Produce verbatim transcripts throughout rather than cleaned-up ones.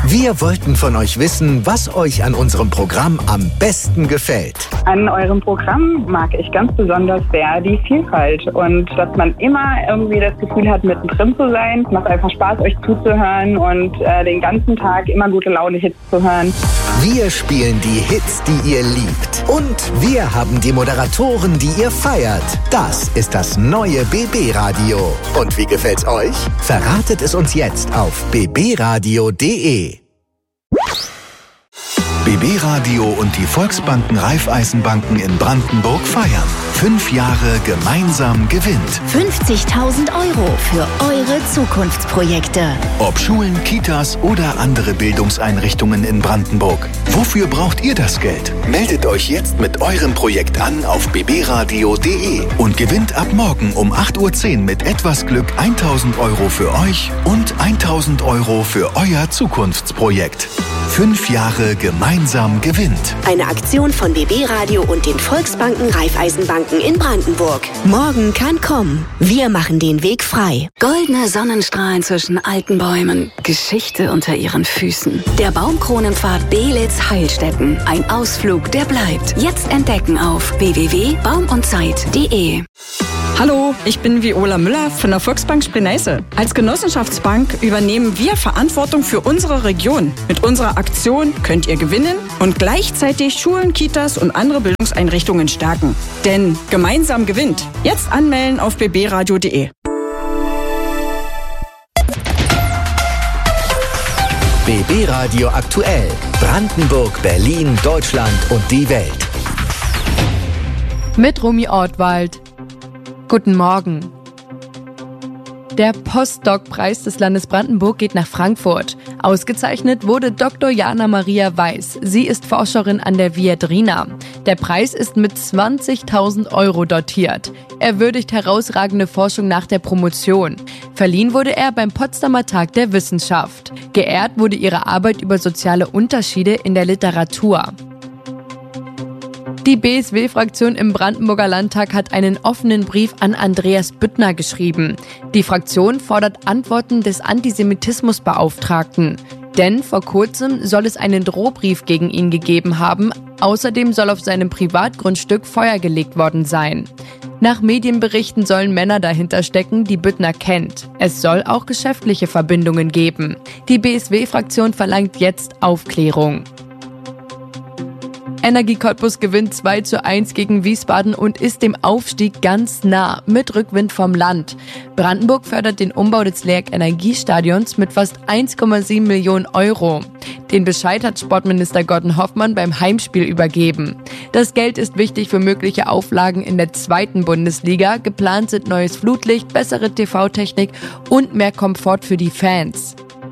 Wir wollten von euch wissen, was euch an unserem Programm am besten gefällt. An eurem Programm mag ich ganz besonders sehr die Vielfalt und dass man immer irgendwie das Gefühl hat, mittendrin zu sein. Es macht einfach Spaß, euch zuzuhören und äh, den ganzen Tag immer gute Laune-Hits zu hören. Wir spielen die Hits, die ihr liebt. Und wir haben die Moderatoren, die ihr feiert. Das ist das neue B B-Radio. Und wie gefällt's euch? Verratet es uns jetzt auf b b radio punkt d e. B B-Radio und die Volksbanken Raiffeisenbanken in Brandenburg feiern. Fünf Jahre gemeinsam gewinnt. fünfzigtausend Euro für eure Zukunftsprojekte. Ob Schulen, Kitas oder andere Bildungseinrichtungen in Brandenburg. Wofür braucht ihr das Geld? Meldet euch jetzt mit eurem Projekt an auf b b radio punkt d e und gewinnt ab morgen um acht Uhr zehn mit etwas Glück tausend Euro für euch und tausend Euro für euer Zukunftsprojekt. Fünf Jahre gemeinsam gewinnt. Eine Aktion von B B-Radio und den Volksbanken Raiffeisenbanken in Brandenburg. Morgen kann kommen. Wir machen den Weg frei. Goldene Sonnenstrahlen zwischen alten Bäumen. Geschichte unter ihren Füßen. Der Baumkronenpfad Belitz-Heilstätten. Ein Ausflug, der bleibt. Jetzt entdecken auf w w w punkt baum und zeit punkt d e. Hallo, ich bin Viola Müller von der Volksbank Spree-Neiße. Als Genossenschaftsbank übernehmen wir Verantwortung für unsere Region. Mit unserer Aktion könnt ihr gewinnen und gleichzeitig Schulen, Kitas und andere Bildungseinrichtungen stärken. Denn gemeinsam gewinnt. Jetzt anmelden auf b b radio punkt d e. B B-Radio aktuell. Brandenburg, Berlin, Deutschland und die Welt. Mit Romy Ortwald. Guten Morgen. Der Postdoc-Preis des Landes Brandenburg geht nach Frankfurt. Ausgezeichnet wurde Doktor Jana Maria Weiß. Sie ist Forscherin an der Viadrina. Der Preis ist mit zwanzigtausend Euro dotiert. Er würdigt herausragende Forschung nach der Promotion. Verliehen wurde er beim Potsdamer Tag der Wissenschaft. Geehrt wurde ihre Arbeit über soziale Unterschiede in der Literatur. Die B S W-Fraktion im Brandenburger Landtag hat einen offenen Brief an Andreas Büttner geschrieben. Die Fraktion fordert Antworten des Antisemitismusbeauftragten. Denn vor kurzem soll es einen Drohbrief gegen ihn gegeben haben. Außerdem soll auf seinem Privatgrundstück Feuer gelegt worden sein. Nach Medienberichten sollen Männer dahinter stecken, die Büttner kennt. Es soll auch geschäftliche Verbindungen geben. Die B S W-Fraktion verlangt jetzt Aufklärung. Energie Cottbus gewinnt zwei zu eins gegen Wiesbaden und ist dem Aufstieg ganz nah, mit Rückwind vom Land. Brandenburg fördert den Umbau des Leerk Energiestadions mit fast eins Komma sieben Millionen Euro. Den Bescheid hat Sportminister Gordon Hoffmann beim Heimspiel übergeben. Das Geld ist wichtig für mögliche Auflagen in der zweiten Bundesliga. Geplant sind neues Flutlicht, bessere T V-Technik und mehr Komfort für die Fans.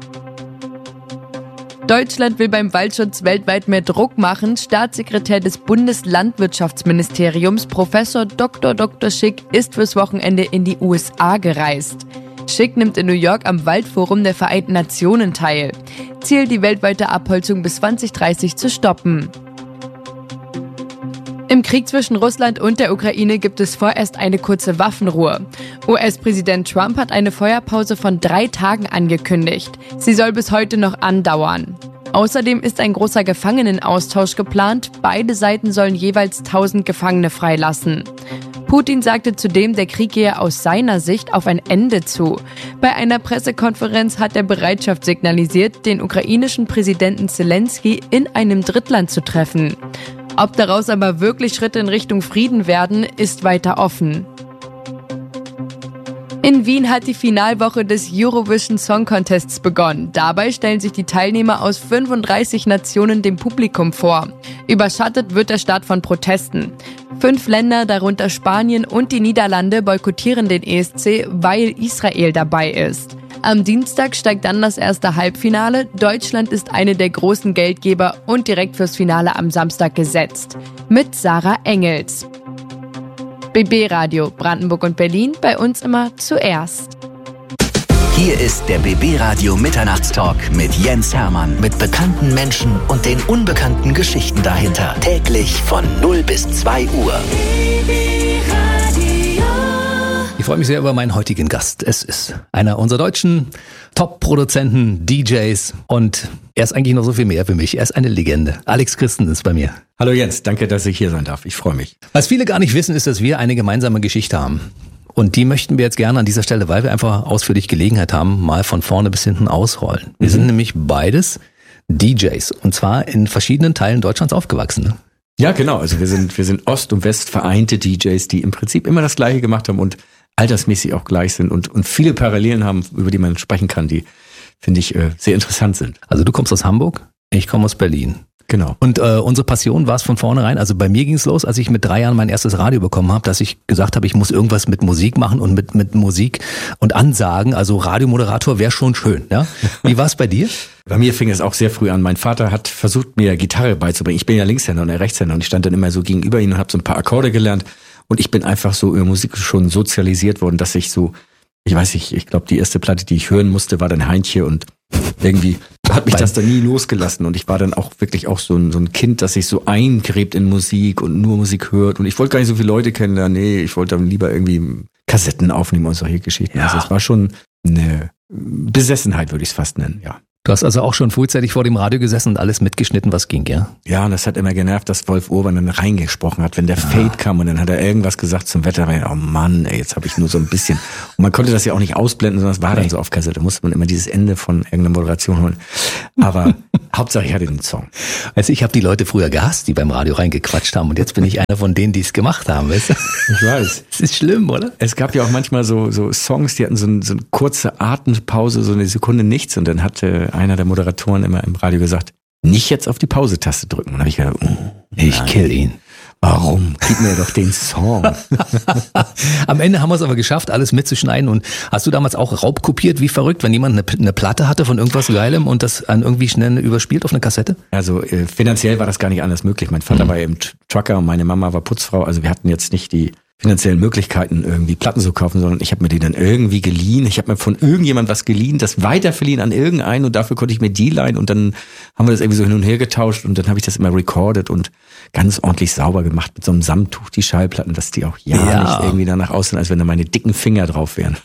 Deutschland will beim Waldschutz weltweit mehr Druck machen. Staatssekretär des Bundeslandwirtschaftsministeriums, Professor Doktor Doktor Schick, ist fürs Wochenende in die U S A gereist. Schick nimmt in New York am Waldforum der Vereinten Nationen teil. Ziel, die weltweite Abholzung bis zwanzig dreißig zu stoppen. Im Krieg zwischen Russland und der Ukraine gibt es vorerst eine kurze Waffenruhe. U S-Präsident Trump hat eine Feuerpause von drei Tagen angekündigt. Sie soll bis heute noch andauern. Außerdem ist ein großer Gefangenenaustausch geplant. Beide Seiten sollen jeweils tausend Gefangene freilassen. Putin sagte zudem, der Krieg gehe aus seiner Sicht auf ein Ende zu. Bei einer Pressekonferenz hat er Bereitschaft signalisiert, den ukrainischen Präsidenten Zelensky in einem Drittland zu treffen. Ob daraus aber wirklich Schritte in Richtung Frieden werden, ist weiter offen. In Wien hat die Finalwoche des Eurovision Song Contests begonnen. Dabei stellen sich die Teilnehmer aus fünfunddreißig Nationen dem Publikum vor. Überschattet wird der Start von Protesten. Fünf Länder, darunter Spanien und die Niederlande, boykottieren den E S C, weil Israel dabei ist. Am Dienstag steigt dann das erste Halbfinale. Deutschland ist eine der großen Geldgeber und direkt fürs Finale am Samstag gesetzt. Mit Sarah Engels. B B-Radio Brandenburg und Berlin, bei uns immer zuerst. Hier ist der B B-Radio Mitternachtstalk mit Jens Hermann. Mit bekannten Menschen und den unbekannten Geschichten dahinter. Täglich von null bis zwei Uhr. Die Ich freue mich sehr über meinen heutigen Gast. Es ist einer unserer deutschen Top-Produzenten, D Js und er ist eigentlich noch so viel mehr für mich. Er ist eine Legende. Alex Christen ist bei mir. Hallo Jens, danke, dass ich hier sein darf. Ich freue mich. Was viele gar nicht wissen, ist, dass wir eine gemeinsame Geschichte haben. Und die möchten wir jetzt gerne an dieser Stelle, weil wir einfach ausführlich Gelegenheit haben, mal von vorne bis hinten ausrollen. Wir mhm. sind nämlich beides D Js und zwar in verschiedenen Teilen Deutschlands aufgewachsen. Ne? Ja, genau. Also wir sind, wir sind Ost und West vereinte D Js, die im Prinzip immer das Gleiche gemacht haben und altersmäßig auch gleich sind und, und viele Parallelen haben, über die man sprechen kann, die, finde ich, äh, sehr interessant sind. Also du kommst aus Hamburg, ich komme aus Berlin. Genau. Und äh, unsere Passion war es von vornherein, also bei mir ging es los, als ich mit drei Jahren mein erstes Radio bekommen habe, dass ich gesagt habe, ich muss irgendwas mit Musik machen und mit mit Musik und Ansagen, also Radiomoderator wäre schon schön. Ja? Wie war es bei dir? Bei mir fing es auch sehr früh an. Mein Vater hat versucht, mir Gitarre beizubringen. Ich bin ja Linkshänder und er Rechtshänder und ich stand dann immer so gegenüber ihm und habe so ein paar Akkorde gelernt und ich bin einfach so über Musik schon sozialisiert worden, dass ich so, ich weiß nicht, ich glaube, die erste Platte, die ich hören musste, war dann Heintje und irgendwie hat mich das dann nie losgelassen und ich war dann auch wirklich auch so ein, so ein Kind, das sich so eingräbt in Musik und nur Musik hört und ich wollte gar nicht so viele Leute kennenlernen, nee, ich wollte dann lieber irgendwie Kassetten aufnehmen und solche Geschichten. Ja. Also es war schon eine Besessenheit, würde ich es fast nennen, ja. Du hast also auch schon frühzeitig vor dem Radio gesessen und alles mitgeschnitten, was ging, ja? Ja, und das hat immer genervt, dass Wolf Urban dann reingesprochen hat, wenn der ja. Fade kam und dann hat er irgendwas gesagt zum Wetter. Oh Mann, ey, jetzt habe ich nur so ein bisschen. Und man konnte das ja auch nicht ausblenden, sondern es war dann so auf Kassette. Da musste man immer dieses Ende von irgendeiner Moderation holen. Aber Hauptsache ich hatte den Song. Also ich habe die Leute früher gehasst, die beim Radio reingequatscht haben und jetzt bin ich einer von denen, die es gemacht haben, weißt du? Ich weiß. Es ist schlimm, oder? Es gab ja auch manchmal so so Songs, die hatten so, ein, so eine kurze Atempause, so eine Sekunde nichts und dann hatte einer der Moderatoren immer im Radio gesagt, nicht jetzt auf die Pause-Taste drücken. Und dann habe ich gedacht, oh, ich kill ihn. Warum? Gib mir doch den Song. Am Ende haben wir es aber geschafft, alles mitzuschneiden. Und hast du damals auch raubkopiert, wie verrückt, wenn jemand eine, eine Platte hatte von irgendwas Geilem und das an irgendwie schnell überspielt auf eine Kassette? Also äh, finanziell war das gar nicht anders möglich. Mein Vater mhm. war eben Trucker und meine Mama war Putzfrau. Also wir hatten jetzt nicht die finanziellen Möglichkeiten, irgendwie Platten zu kaufen, sondern ich habe mir die dann irgendwie geliehen. Ich habe mir von irgendjemand was geliehen, das weiterverliehen an irgendeinen und dafür konnte ich mir die leihen und dann haben wir das irgendwie so hin und her getauscht und dann habe ich das immer recorded und ganz ordentlich sauber gemacht mit so einem Samttuch, die Schallplatten, dass die auch ja, ja. nicht irgendwie danach aussehen, als wenn da meine dicken Finger drauf wären.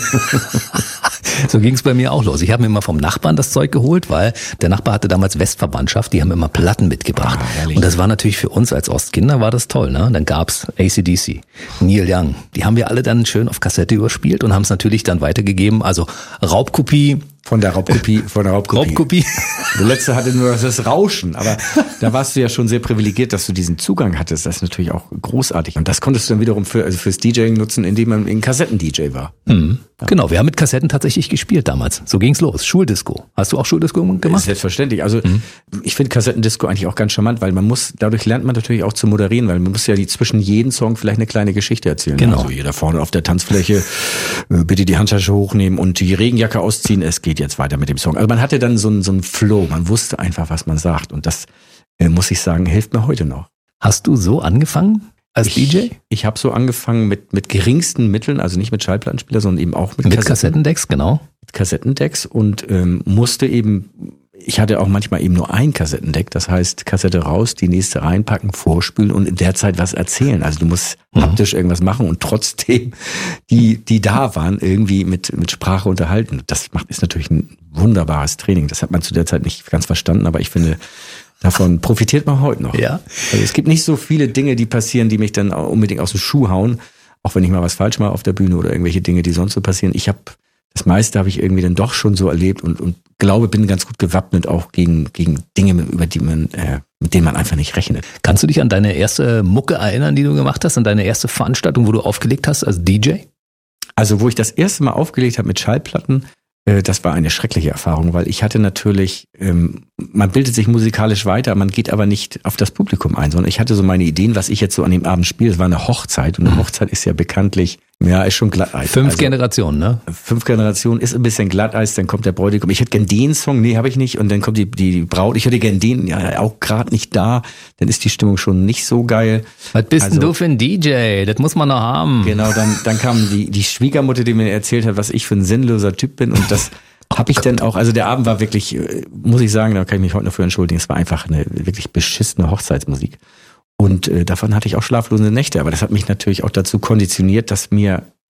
So ging es bei mir auch los. Ich habe mir immer vom Nachbarn das Zeug geholt, weil der Nachbar hatte damals Westverwandtschaft, die haben immer Platten mitgebracht. Ah, und das war natürlich für uns als Ostkinder war das toll, ne? Dann gab's A C D C, Neil Young. Die haben wir alle dann schön auf Kassette überspielt und haben es natürlich dann weitergegeben. Also Raubkopie. Von der Raubkopie, von der Raubkopie. Raubkopie. Der letzte hatte nur das Rauschen, aber da warst du ja schon sehr privilegiert, dass du diesen Zugang hattest. Das ist natürlich auch großartig. Und das konntest du dann wiederum für, also fürs DJing nutzen, indem man ein Kassetten-D J war. Mhm. Ja. Genau, wir haben mit Kassetten tatsächlich gespielt damals. So ging's los. Schuldisco. Hast du auch Schuldisco gemacht? Selbstverständlich. Also mhm. ich finde Kassettendisco eigentlich auch ganz charmant, weil man muss, dadurch lernt man natürlich auch zu moderieren, weil man muss ja die, zwischen jedem Song vielleicht eine kleine Geschichte erzählen. Genau. Also jeder vorne auf der Tanzfläche, bitte die Handtasche hochnehmen und die Regenjacke ausziehen. Es geht jetzt weiter mit dem Song. Also man hatte dann so einen, so einen Flow. Man wusste einfach, was man sagt. Und das, äh, muss ich sagen, hilft mir heute noch. Hast du so angefangen? Als ich, D J? Ich habe so angefangen mit mit geringsten Mitteln, also nicht mit Schallplattenspieler, sondern eben auch mit, mit Kassetten, Kassettendecks, genau. Mit Kassettendecks und ähm, musste eben, ich hatte auch manchmal eben nur ein Kassettendeck, das heißt Kassette raus, die nächste reinpacken, vorspülen und in der Zeit was erzählen. Also du musst mhm. haptisch irgendwas machen und trotzdem die die da waren irgendwie mit mit Sprache unterhalten. Das macht ist natürlich ein wunderbares Training. Das hat man zu der Zeit nicht ganz verstanden, aber ich finde, davon profitiert man heute noch. Ja. Also es gibt nicht so viele Dinge, die passieren, die mich dann unbedingt aus dem Schuh hauen, auch wenn ich mal was falsch mache auf der Bühne oder irgendwelche Dinge, die sonst so passieren. Ich habe das meiste habe ich irgendwie dann doch schon so erlebt und und glaube, bin ganz gut gewappnet auch gegen gegen Dinge, über die man äh, mit denen man einfach nicht rechnet. Kannst du dich an deine erste Mucke erinnern, die du gemacht hast, an deine erste Veranstaltung, wo du aufgelegt hast als D J? Also wo ich das erste Mal aufgelegt habe mit Schallplatten, das war eine schreckliche Erfahrung, weil ich hatte natürlich, ähm, man bildet sich musikalisch weiter, man geht aber nicht auf das Publikum ein, sondern ich hatte so meine Ideen, was ich jetzt so an dem Abend spiele. Es war eine Hochzeit und eine Hochzeit ist ja bekanntlich, ja, ist schon Glatteis. Fünf also, Generationen, ne? Fünf Generationen ist ein bisschen Glatteis, dann kommt der Bräutigam, ich hätte gern den Song, nee, habe ich nicht, und dann kommt die, die Braut, ich hätte gern den, ja, auch gerade nicht da, dann ist die Stimmung schon nicht so geil. Was bist also, denn du für ein D J? Das muss man noch haben. Genau, dann, dann kam die, die Schwiegermutter, die mir erzählt hat, was ich für ein sinnloser Typ bin, und das habe ich dann auch, also der Abend war wirklich, muss ich sagen, da kann ich mich heute noch für entschuldigen, es war einfach eine wirklich beschissene Hochzeitsmusik. Und äh, davon hatte ich auch schlaflose Nächte, aber das hat mich natürlich auch dazu konditioniert, dass mir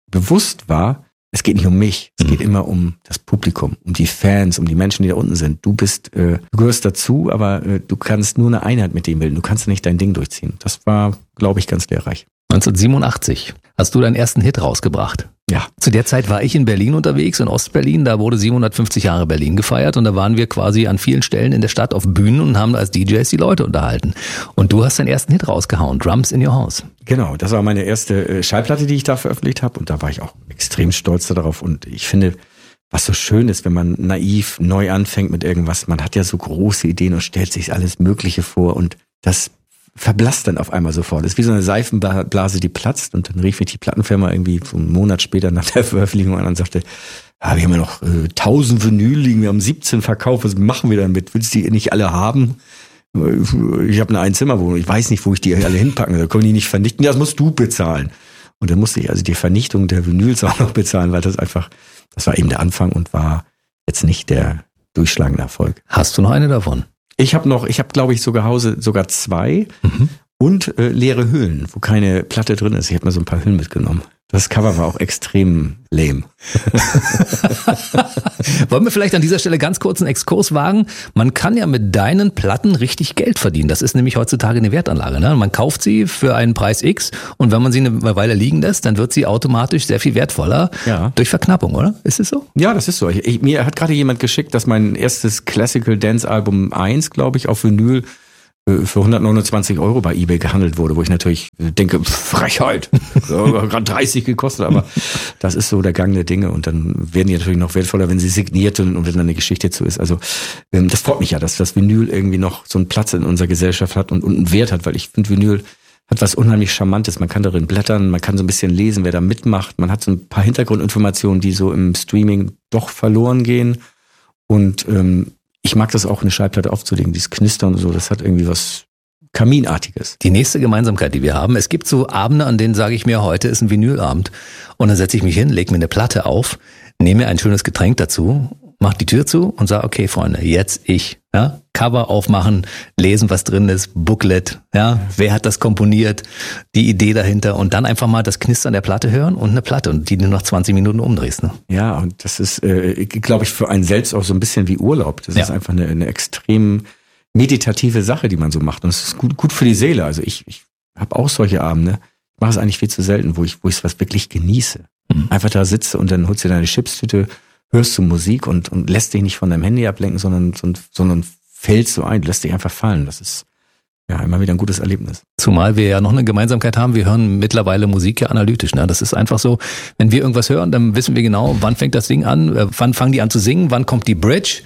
bewusst war, es geht nicht um mich, es mhm. geht immer um das Publikum, um die Fans, um die Menschen, die da unten sind. Du bist, äh, du gehörst dazu, aber äh, du kannst nur eine Einheit mit dem bilden. Du kannst nicht dein Ding durchziehen. Das war, glaube ich, ganz lehrreich. neunzehnhundertsiebenundachtzig hast du deinen ersten Hit rausgebracht. Ja. Zu der Zeit war ich in Berlin unterwegs, in Ostberlin. Da wurde siebenhundertfünfzig Jahre Berlin gefeiert und da waren wir quasi an vielen Stellen in der Stadt auf Bühnen und haben als D Js die Leute unterhalten. Und du hast deinen ersten Hit rausgehauen, Drums in Your House. Genau, das war meine erste Schallplatte, die ich da veröffentlicht habe und da war ich auch extrem stolz darauf. Und ich finde, was so schön ist, wenn man naiv neu anfängt mit irgendwas, man hat ja so große Ideen und stellt sich alles Mögliche vor und das verblasst dann auf einmal sofort. Das ist wie so eine Seifenblase, die platzt und dann rief mich die Plattenfirma irgendwie so einen Monat später nach der Veröffentlichung an und sagte, ah, wir haben ja noch äh, tausend Vinyl liegen, wir haben siebzehn verkauft, was machen wir damit? Willst du die nicht alle haben? Ich habe eine Einzimmerwohnung, ich weiß nicht, wo ich die alle hinpacken, da können die nicht vernichten, das musst du bezahlen. Und dann musste ich also die Vernichtung der Vinyls auch noch bezahlen, weil das einfach, das war eben der Anfang und war jetzt nicht der durchschlagende Erfolg. Hast du noch eine davon? Ich habe noch, ich habe glaube ich sogar Hause sogar zwei mhm. und äh, leere Hüllen, wo keine Platte drin ist. Ich habe mir so ein paar Hüllen mitgenommen. Das Cover war auch extrem lame. Wollen wir vielleicht an dieser Stelle ganz kurz einen Exkurs wagen? Man kann ja mit deinen Platten richtig Geld verdienen. Das ist nämlich heutzutage eine Wertanlage. Ne? Man kauft sie für einen Preis X und wenn man sie eine Weile liegen lässt, dann wird sie automatisch sehr viel wertvoller ja. durch Verknappung, oder? Ist es so? Ja, das ist so. Ich, ich, mir hat gerade jemand geschickt, dass mein erstes Classical Dance Album eins, glaube ich, auf Vinyl für hundertneunundzwanzig Euro bei eBay gehandelt wurde, wo ich natürlich denke, Frechheit, gerade dreißig gekostet, aber das ist so der Gang der Dinge und dann werden die natürlich noch wertvoller, wenn sie signiert und, und wenn dann eine Geschichte zu ist. Also ähm, das freut mich ja, dass das Vinyl irgendwie noch so einen Platz in unserer Gesellschaft hat und, und einen Wert hat, weil ich finde, Vinyl hat was unheimlich Charmantes. Man kann darin blättern, man kann so ein bisschen lesen, wer da mitmacht. Man hat so ein paar Hintergrundinformationen, die so im Streaming doch verloren gehen und ähm, ich mag das auch, eine Schallplatte aufzulegen, dieses Knistern und so, das hat irgendwie was Kaminartiges. Die nächste Gemeinsamkeit, die wir haben, es gibt so Abende, an denen sage ich mir, heute ist ein Vinylabend und dann setze ich mich hin, lege mir eine Platte auf, nehme mir ein schönes Getränk dazu, mach die Tür zu und sage, okay Freunde, jetzt ich, ja, Cover aufmachen, lesen, was drin ist, Booklet, ja, wer hat das komponiert, die Idee dahinter und dann einfach mal das Knistern der Platte hören und eine Platte und die du noch zwanzig Minuten umdrehst. Ne? Ja, und das ist, äh, glaube ich, für einen selbst auch so ein bisschen wie Urlaub. Das ja. ist einfach eine, eine extrem meditative Sache, die man so macht und es ist gut, gut für die Seele. Also ich, ich habe auch solche Abende, ich mache es eigentlich viel zu selten, wo ich wo ich es was wirklich genieße. Mhm. Einfach da sitze und dann holst du deine Chipstüte, hörst du Musik und, und lässt dich nicht von deinem Handy ablenken, sondern, sondern fällst so ein, du lässt dich einfach fallen. Das ist ja immer wieder ein gutes Erlebnis. Zumal wir ja noch eine Gemeinsamkeit haben, wir hören mittlerweile Musik ja analytisch. Ne? Das ist einfach so, wenn wir irgendwas hören, dann wissen wir genau, wann fängt das Ding an, wann fangen die an zu singen, wann kommt die Bridge,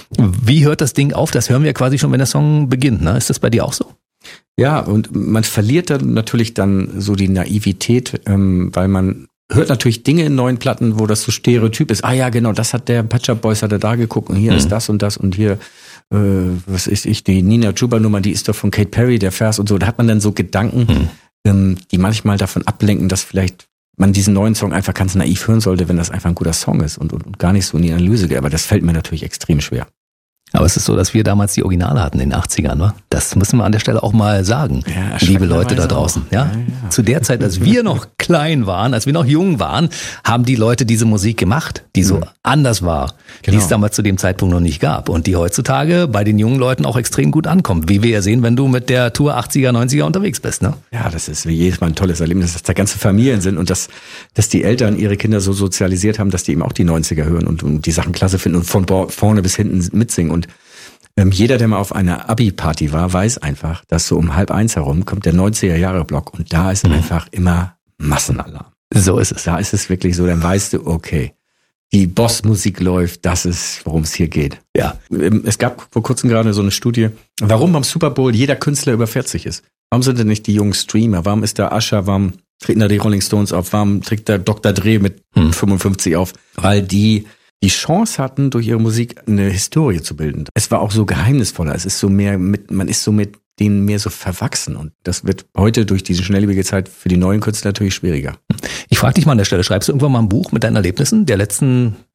wie hört das Ding auf, das hören wir quasi schon, wenn der Song beginnt. Ne? Ist das bei dir auch so? Ja, und man verliert dann natürlich dann so die Naivität, ähm, weil man hört natürlich Dinge in neuen Platten, wo das so Stereotyp ist. Ah ja, genau, das hat der Pet Shop Boys, hat er da geguckt und hier mhm. ist das und das und hier, äh, was ist ich, die Nina Chuba Nummer, die ist doch von Katy Perry, der Vers und so. Da hat man dann so Gedanken, mhm. ähm, die manchmal davon ablenken, dass vielleicht man diesen neuen Song einfach ganz naiv hören sollte, wenn das einfach ein guter Song ist und, und, und gar nicht so in die Analyse geht. Aber das fällt mir natürlich extrem schwer. Aber es ist so, dass wir damals die Originale hatten in den achtzigern, wa? Das müssen wir an der Stelle auch mal sagen, ja, liebe Leute da draußen. Ja? Ja, ja. Zu der Zeit, als wir noch klein waren, als wir noch jung waren, haben die Leute diese Musik gemacht, die so mhm. anders war, genau. die es damals zu dem Zeitpunkt noch nicht gab und die heutzutage bei den jungen Leuten auch extrem gut ankommt, wie wir ja sehen, wenn du mit der Tour achtziger, neunziger unterwegs bist. Ne? Ja, das ist wie jedes Mal ein tolles Erlebnis, dass da ganze Familien sind und dass, dass die Eltern ihre Kinder so sozialisiert haben, dass die eben auch die neunziger hören und, und die Sachen klasse finden und von vorne bis hinten mitsingen und Ähm, jeder, der mal auf einer Abi-Party war, weiß einfach, dass so um halb eins herum kommt der neunziger-Jahre-Block und da ist mhm. einfach immer Massenalarm. So ist es. Da ist es wirklich so, dann weißt du, okay, die Boss-Musik läuft, das ist, worum es hier geht. Ja. Es gab vor kurzem gerade so eine Studie, warum beim Super Bowl jeder Künstler über vierzig ist. Warum sind denn nicht die jungen Streamer? Warum ist da Usher? Warum treten da die Rolling Stones auf? Warum trägt da Doktor Dre mit mhm. fünfundfünfzig auf? Weil die die Chance hatten, durch ihre Musik eine Historie zu bilden. Es war auch so geheimnisvoller. Es ist so mehr mit, man ist so mit denen mehr so verwachsen. Und das wird heute durch diese schnelllebige Zeit für die neuen Künstler natürlich schwieriger. Ich frage dich mal an der Stelle, schreibst du irgendwann mal ein Buch mit deinen Erlebnissen der letzten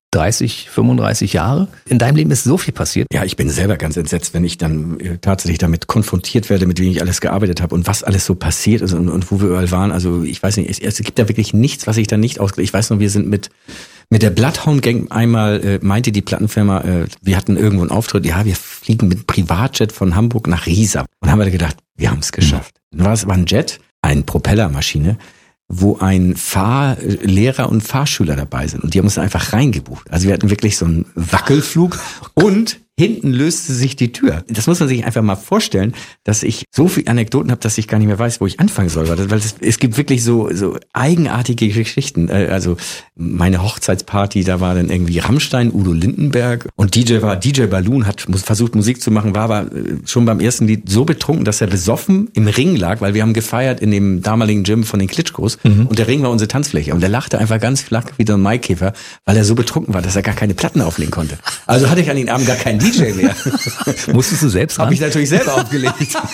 dreißig, fünfunddreißig Jahre. In deinem Leben ist so viel passiert. Ja, ich bin selber ganz entsetzt, wenn ich dann äh, tatsächlich damit konfrontiert werde, mit wem ich alles gearbeitet habe und was alles so passiert ist und, und wo wir überall waren. Also ich weiß nicht, es, es gibt da wirklich nichts, was ich da nicht ausgehe. Ich weiß noch, wir sind mit mit der Bloodhound Gang einmal, äh, meinte die Plattenfirma, äh, wir hatten irgendwo einen Auftritt, ja, wir fliegen mit Privatjet von Hamburg nach Riesa. Und haben wir gedacht, wir haben es geschafft. Mhm. War es war ein Jet, eine Propellermaschine, wo ein Fahrlehrer und Fahrschüler dabei sind. Und die haben uns einfach reingebucht. Also wir hatten wirklich so einen Wackelflug und hinten löste sich die Tür. Das muss man sich einfach mal vorstellen, dass ich so viele Anekdoten habe, dass ich gar nicht mehr weiß, wo ich anfangen soll. Weil es, es gibt wirklich so, so eigenartige Geschichten. Also meine Hochzeitsparty, da war dann irgendwie Rammstein, Udo Lindenberg und D J war D J Balloon, hat versucht Musik zu machen, war aber schon beim ersten Lied so betrunken, dass er besoffen im Ring lag, weil wir haben gefeiert in dem damaligen Gym von den Klitschkos mhm. und der Ring war unsere Tanzfläche. Und er lachte einfach ganz flach wie so ein Maikäfer, weil er so betrunken war, dass er gar keine Platten auflegen konnte. Also hatte ich an den Abend gar keinen D J mehr. Musstest du selbst ran? Habe ich natürlich selber aufgelegt.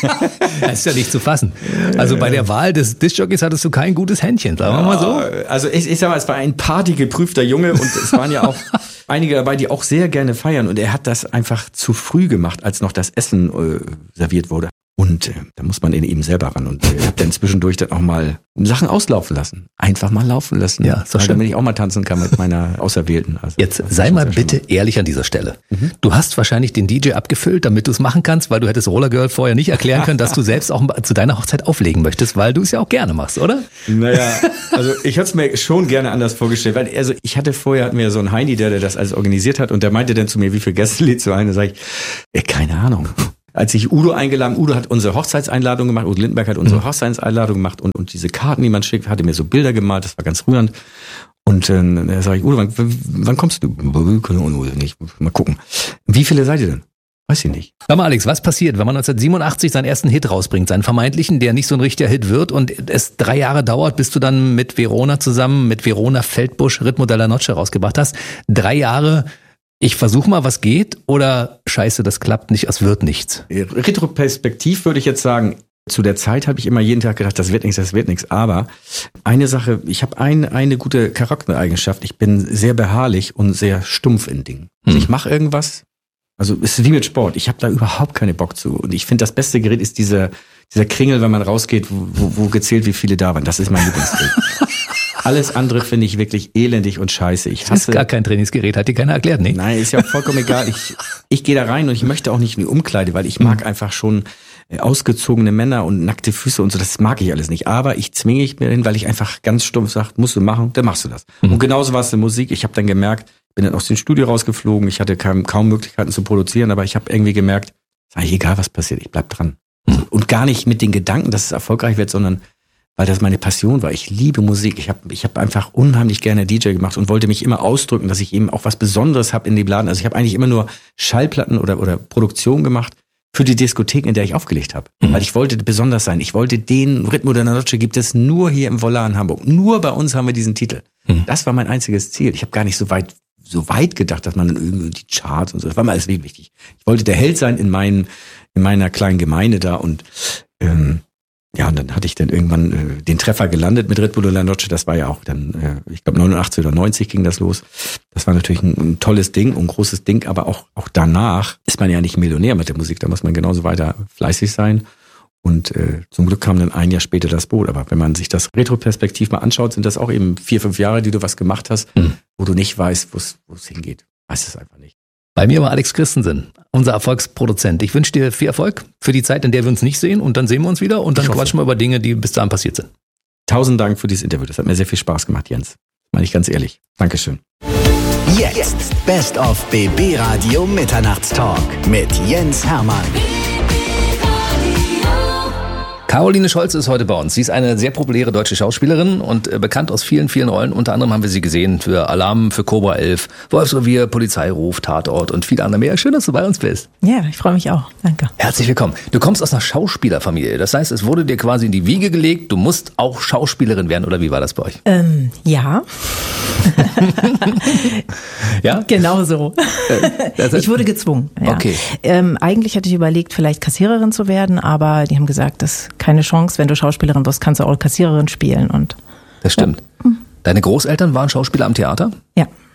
Das ist ja nicht zu fassen. Also bei der Wahl des Diskjockeys hattest du kein gutes Händchen, sagen wir mal so. Also ich, ich sag mal, es war ein partygeprüfter Junge und es waren ja auch einige dabei, die auch sehr gerne feiern und er hat das einfach zu früh gemacht, als noch das Essen äh, serviert wurde. Und äh, da muss man eben selber ran und äh, dann zwischendurch dann auch mal Sachen auslaufen lassen. Einfach mal laufen lassen. Ja, ist doch schön. Damit ich auch mal tanzen kann mit meiner Auserwählten. Also, jetzt sei mal bitte ehrlich an dieser Stelle. Mhm. Du hast wahrscheinlich den D J abgefüllt, damit du es machen kannst, weil du hättest Roller Girl vorher nicht erklären können, dass du selbst auch zu deiner Hochzeit auflegen möchtest, weil du es ja auch gerne machst, oder? Naja, also ich hätte es mir schon gerne anders vorgestellt, weil also ich hatte vorher, hatten wir so einen Heini, der, der das alles organisiert hat und der meinte dann zu mir, wie viele Gäste lädst du ein? Da sag ich, ey, keine Ahnung. Als ich Udo eingeladen, Udo hat unsere Hochzeitseinladung gemacht, Udo Lindenberg hat unsere Hochzeitseinladung gemacht und, und diese Karten, die man schickt, hatte mir so Bilder gemalt, das war ganz rührend. Und äh, da sage ich, Udo, wann, wann kommst du? Nicht. Mal gucken. Wie viele seid ihr denn? Weiß ich nicht. Sag mal, Alex, was passiert, wenn man neunzehnhundertsiebenundachtzig seinen ersten Hit rausbringt, seinen vermeintlichen, der nicht so ein richtiger Hit wird und es drei Jahre dauert, bis du dann mit Verona zusammen, mit Verona Feldbusch Ritmo della Noche rausgebracht hast? Drei Jahre... Ich versuche mal, was geht, oder scheiße, das klappt nicht, es wird nichts? Retroperspektiv würde ich jetzt sagen, zu der Zeit habe ich immer jeden Tag gedacht, das wird nichts, das wird nichts. Aber eine Sache, ich habe ein, eine gute Charaktereigenschaft, ich bin sehr beharrlich und sehr stumpf in Dingen. Also ich mache irgendwas, also es ist wie mit Sport, ich habe da überhaupt keine Bock zu. Und ich finde, das beste Gerät ist dieser, dieser Kringel, wenn man rausgeht, wo, wo, wo gezählt, wie viele da waren. Das ist mein Lieblingsgerät. Alles andere finde ich wirklich elendig und scheiße. Ich hasse, das ist gar kein Trainingsgerät, hat dir keiner erklärt, ne? Nein, ist ja auch vollkommen egal. Ich, ich gehe da rein und ich möchte auch nicht in die Umkleide, weil ich mag mhm. einfach schon ausgezogene Männer und nackte Füße und so, das mag ich alles nicht. Aber ich zwinge ich mir hin, weil ich einfach ganz stumpf sage, musst du machen, dann machst du das. Mhm. Und genauso war es in Musik. Ich habe dann gemerkt, bin dann aus dem Studio rausgeflogen, ich hatte kaum, kaum Möglichkeiten zu produzieren, aber ich habe irgendwie gemerkt, ist eigentlich egal, was passiert, ich bleib dran. Mhm. Und gar nicht mit den Gedanken, dass es erfolgreich wird, sondern weil das meine Passion war. Ich liebe Musik. Ich habe ich hab einfach unheimlich gerne D J gemacht und wollte mich immer ausdrücken, dass ich eben auch was Besonderes habe in dem Laden. Also ich habe eigentlich immer nur Schallplatten oder oder Produktion gemacht für die Diskotheken, in der ich aufgelegt habe. Mhm. Weil ich wollte besonders sein. Ich wollte den Ritmo della Noche gibt es nur hier im Volar in Hamburg. Nur bei uns haben wir diesen Titel. Mhm. Das war mein einziges Ziel. Ich habe gar nicht so weit so weit gedacht, dass man dann irgendwie die Charts und so. Das war mir alles wichtig. Ich wollte der Held sein in meinen in meiner kleinen Gemeinde da und ähm, ja, und dann hatte ich dann irgendwann äh, den Treffer gelandet mit Ritmo della Noche. Das war ja auch dann, äh, ich glaube neunundachtzig oder neunzig ging das los. Das war natürlich ein, ein tolles Ding, ein großes Ding, aber auch auch danach ist man ja nicht Millionär mit der Musik. Da muss man genauso weiter fleißig sein. Und äh, zum Glück kam dann ein Jahr später das Boot. Aber wenn man sich das Retroperspektiv mal anschaut, sind das auch eben vier, fünf Jahre, die du was gemacht hast, mhm. wo du nicht weißt, wo es hingeht. Weißt es einfach nicht. Bei mir war Alex Christensen, unser Erfolgsproduzent. Ich wünsche dir viel Erfolg für die Zeit, in der wir uns nicht sehen. Und dann sehen wir uns wieder und dann quatschen wir über Dinge, die bis dahin passiert sind. Tausend Dank für dieses Interview. Das hat mir sehr viel Spaß gemacht, Jens. Meine ich ganz ehrlich. Dankeschön. Jetzt Best of B B Radio Mitternachtstalk mit Jens Hermann. Caroline Scholz ist heute bei uns. Sie ist eine sehr populäre deutsche Schauspielerin und äh, bekannt aus vielen, vielen Rollen. Unter anderem haben wir sie gesehen für Alarm, für Cobra elf, Wolfsrevier, Polizeiruf, Tatort und viele andere mehr. Schön, dass du bei uns bist. Ja, ich freue mich auch. Danke. Herzlich willkommen. Du kommst aus einer Schauspielerfamilie. Das heißt, es wurde dir quasi in die Wiege gelegt, du musst auch Schauspielerin werden, oder wie war das bei euch? Ähm, ja. Ja? Genau so. Äh, ich wurde gezwungen. Ja. Okay. Ähm, eigentlich hatte ich überlegt, vielleicht Kassiererin zu werden, aber die haben gesagt, das keine Chance, wenn du Schauspielerin wirst, kannst du auch Kassiererin spielen. Und das stimmt. Ja. Deine Großeltern waren Schauspieler am Theater? Ja.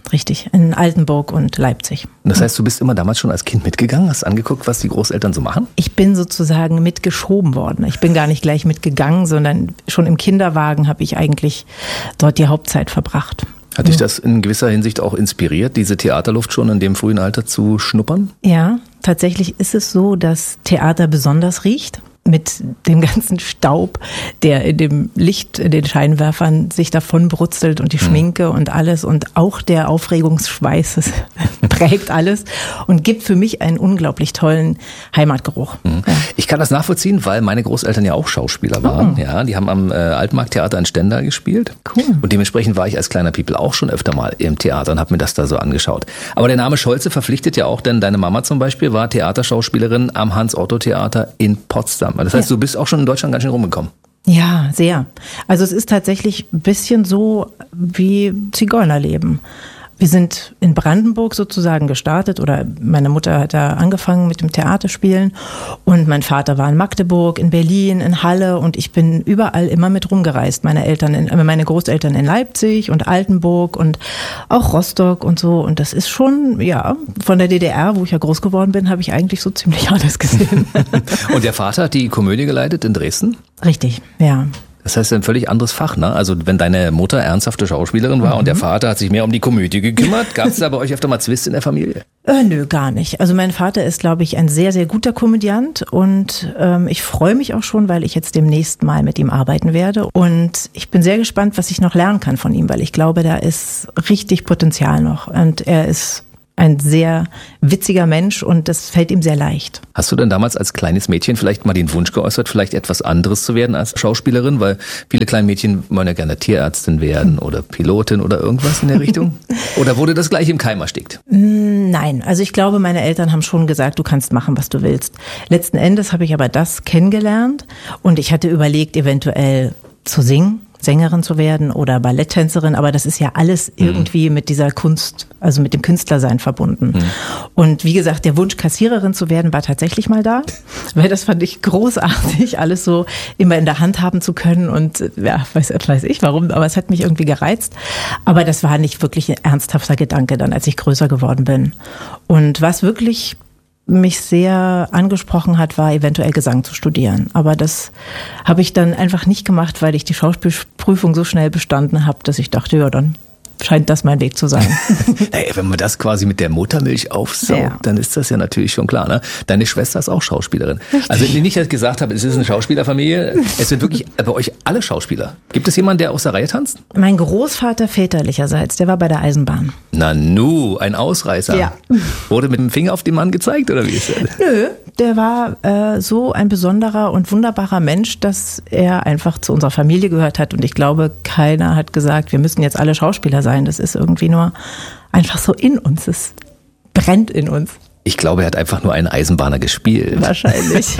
richtig. In Altenburg und Leipzig. Und das heißt, du bist immer damals schon als Kind mitgegangen, hast angeguckt, was die Großeltern so machen? Ich bin sozusagen mitgeschoben worden. Ich bin gar nicht gleich mitgegangen, sondern schon im Kinderwagen habe ich eigentlich dort die Hauptzeit verbracht. Hat dich das in gewisser Hinsicht auch inspiriert, diese Theaterluft schon in dem frühen Alter zu schnuppern? Ja, tatsächlich ist es so, dass Theater besonders riecht. Mit dem ganzen Staub, der in dem Licht, in den Scheinwerfern sich davon brutzelt und die Schminke und alles und auch der Aufregungsschweiß das prägt alles und gibt für mich einen unglaublich tollen Heimatgeruch. Mhm. Ja. Ich kann das nachvollziehen, weil meine Großeltern ja auch Schauspieler waren. Oh. Ja, die haben am äh, Altmarkttheater in Stendal gespielt. Cool. Und dementsprechend war ich als kleiner People auch schon öfter mal im Theater und habe mir das da so angeschaut. Aber der Name Scholze verpflichtet ja auch, denn deine Mama zum Beispiel war Theaterschauspielerin am Hans-Otto-Theater in Potsdam. Das heißt, ja. du bist auch schon in Deutschland ganz schön rumgekommen. Ja, sehr. Also es ist tatsächlich ein bisschen so wie Zigeunerleben. Wir sind in Brandenburg sozusagen gestartet oder meine Mutter hat da angefangen mit dem Theaterspielen und mein Vater war in Magdeburg, in Berlin, in Halle und ich bin überall immer mit rumgereist. Meine Eltern, in, meine Großeltern in Leipzig und Altenburg und auch Rostock und so und das ist schon, ja, von der D D R, wo ich ja groß geworden bin, habe ich eigentlich so ziemlich alles gesehen. Und der Vater hat die Komödie geleitet in Dresden? Richtig, ja. Das heißt, ein völlig anderes Fach, ne? Also wenn deine Mutter ernsthafte Schauspielerin war mhm. und der Vater hat sich mehr um die Komödie gekümmert, gab es da bei euch öfter mal Zwist in der Familie? Äh, nö, gar nicht. Also mein Vater ist, glaube ich, ein sehr, sehr guter Komödiant und ähm, ich freue mich auch schon, weil ich jetzt demnächst mal mit ihm arbeiten werde und ich bin sehr gespannt, was ich noch lernen kann von ihm, weil ich glaube, da ist richtig Potenzial noch und er ist ein sehr witziger Mensch und das fällt ihm sehr leicht. Hast du denn damals als kleines Mädchen vielleicht mal den Wunsch geäußert, vielleicht etwas anderes zu werden als Schauspielerin? Weil viele kleine Mädchen wollen ja gerne Tierärztin werden oder Pilotin oder irgendwas in der Richtung. Oder wurde das gleich im Keim erstickt? Nein, also ich glaube, meine Eltern haben schon gesagt, du kannst machen, was du willst. Letzten Endes habe ich aber das kennengelernt und ich hatte überlegt, eventuell zu singen. Sängerin zu werden oder Balletttänzerin, aber das ist ja alles irgendwie mhm. mit dieser Kunst, also mit dem Künstlersein verbunden. Mhm. Und wie gesagt, der Wunsch, Kassiererin zu werden, war tatsächlich mal da, weil das fand ich großartig, alles so immer in der Hand haben zu können und ja, weiß, weiß ich warum, aber es hat mich irgendwie gereizt. Aber das war nicht wirklich ein ernsthafter Gedanke dann, als ich größer geworden bin. Und was wirklich mich sehr angesprochen hat, war eventuell Gesang zu studieren. Aber das habe ich dann einfach nicht gemacht, weil ich die Schauspielprüfung so schnell bestanden habe, dass ich dachte, ja, dann scheint das mein Weg zu sein. Naja, wenn man das quasi mit der Muttermilch aufsaugt, ja. dann ist das ja natürlich schon klar. Ne? Deine Schwester ist auch Schauspielerin. Richtig. Also nicht, dass ich gesagt habe, es ist eine Schauspielerfamilie. Es sind wirklich bei euch alle Schauspieler. Gibt es jemanden, der aus der Reihe tanzt? Mein Großvater väterlicherseits, der war bei der Eisenbahn. Na nu, ein Ausreißer. Ja. Wurde mit dem Finger auf den Mann gezeigt oder wie ist das? Nö, der war äh, so ein besonderer und wunderbarer Mensch, dass er einfach zu unserer Familie gehört hat. Und ich glaube, keiner hat gesagt, wir müssen jetzt alle Schauspieler sein. Das ist irgendwie nur einfach so in uns. Es brennt in uns. Ich glaube, er hat einfach nur einen Eisenbahner gespielt. Wahrscheinlich.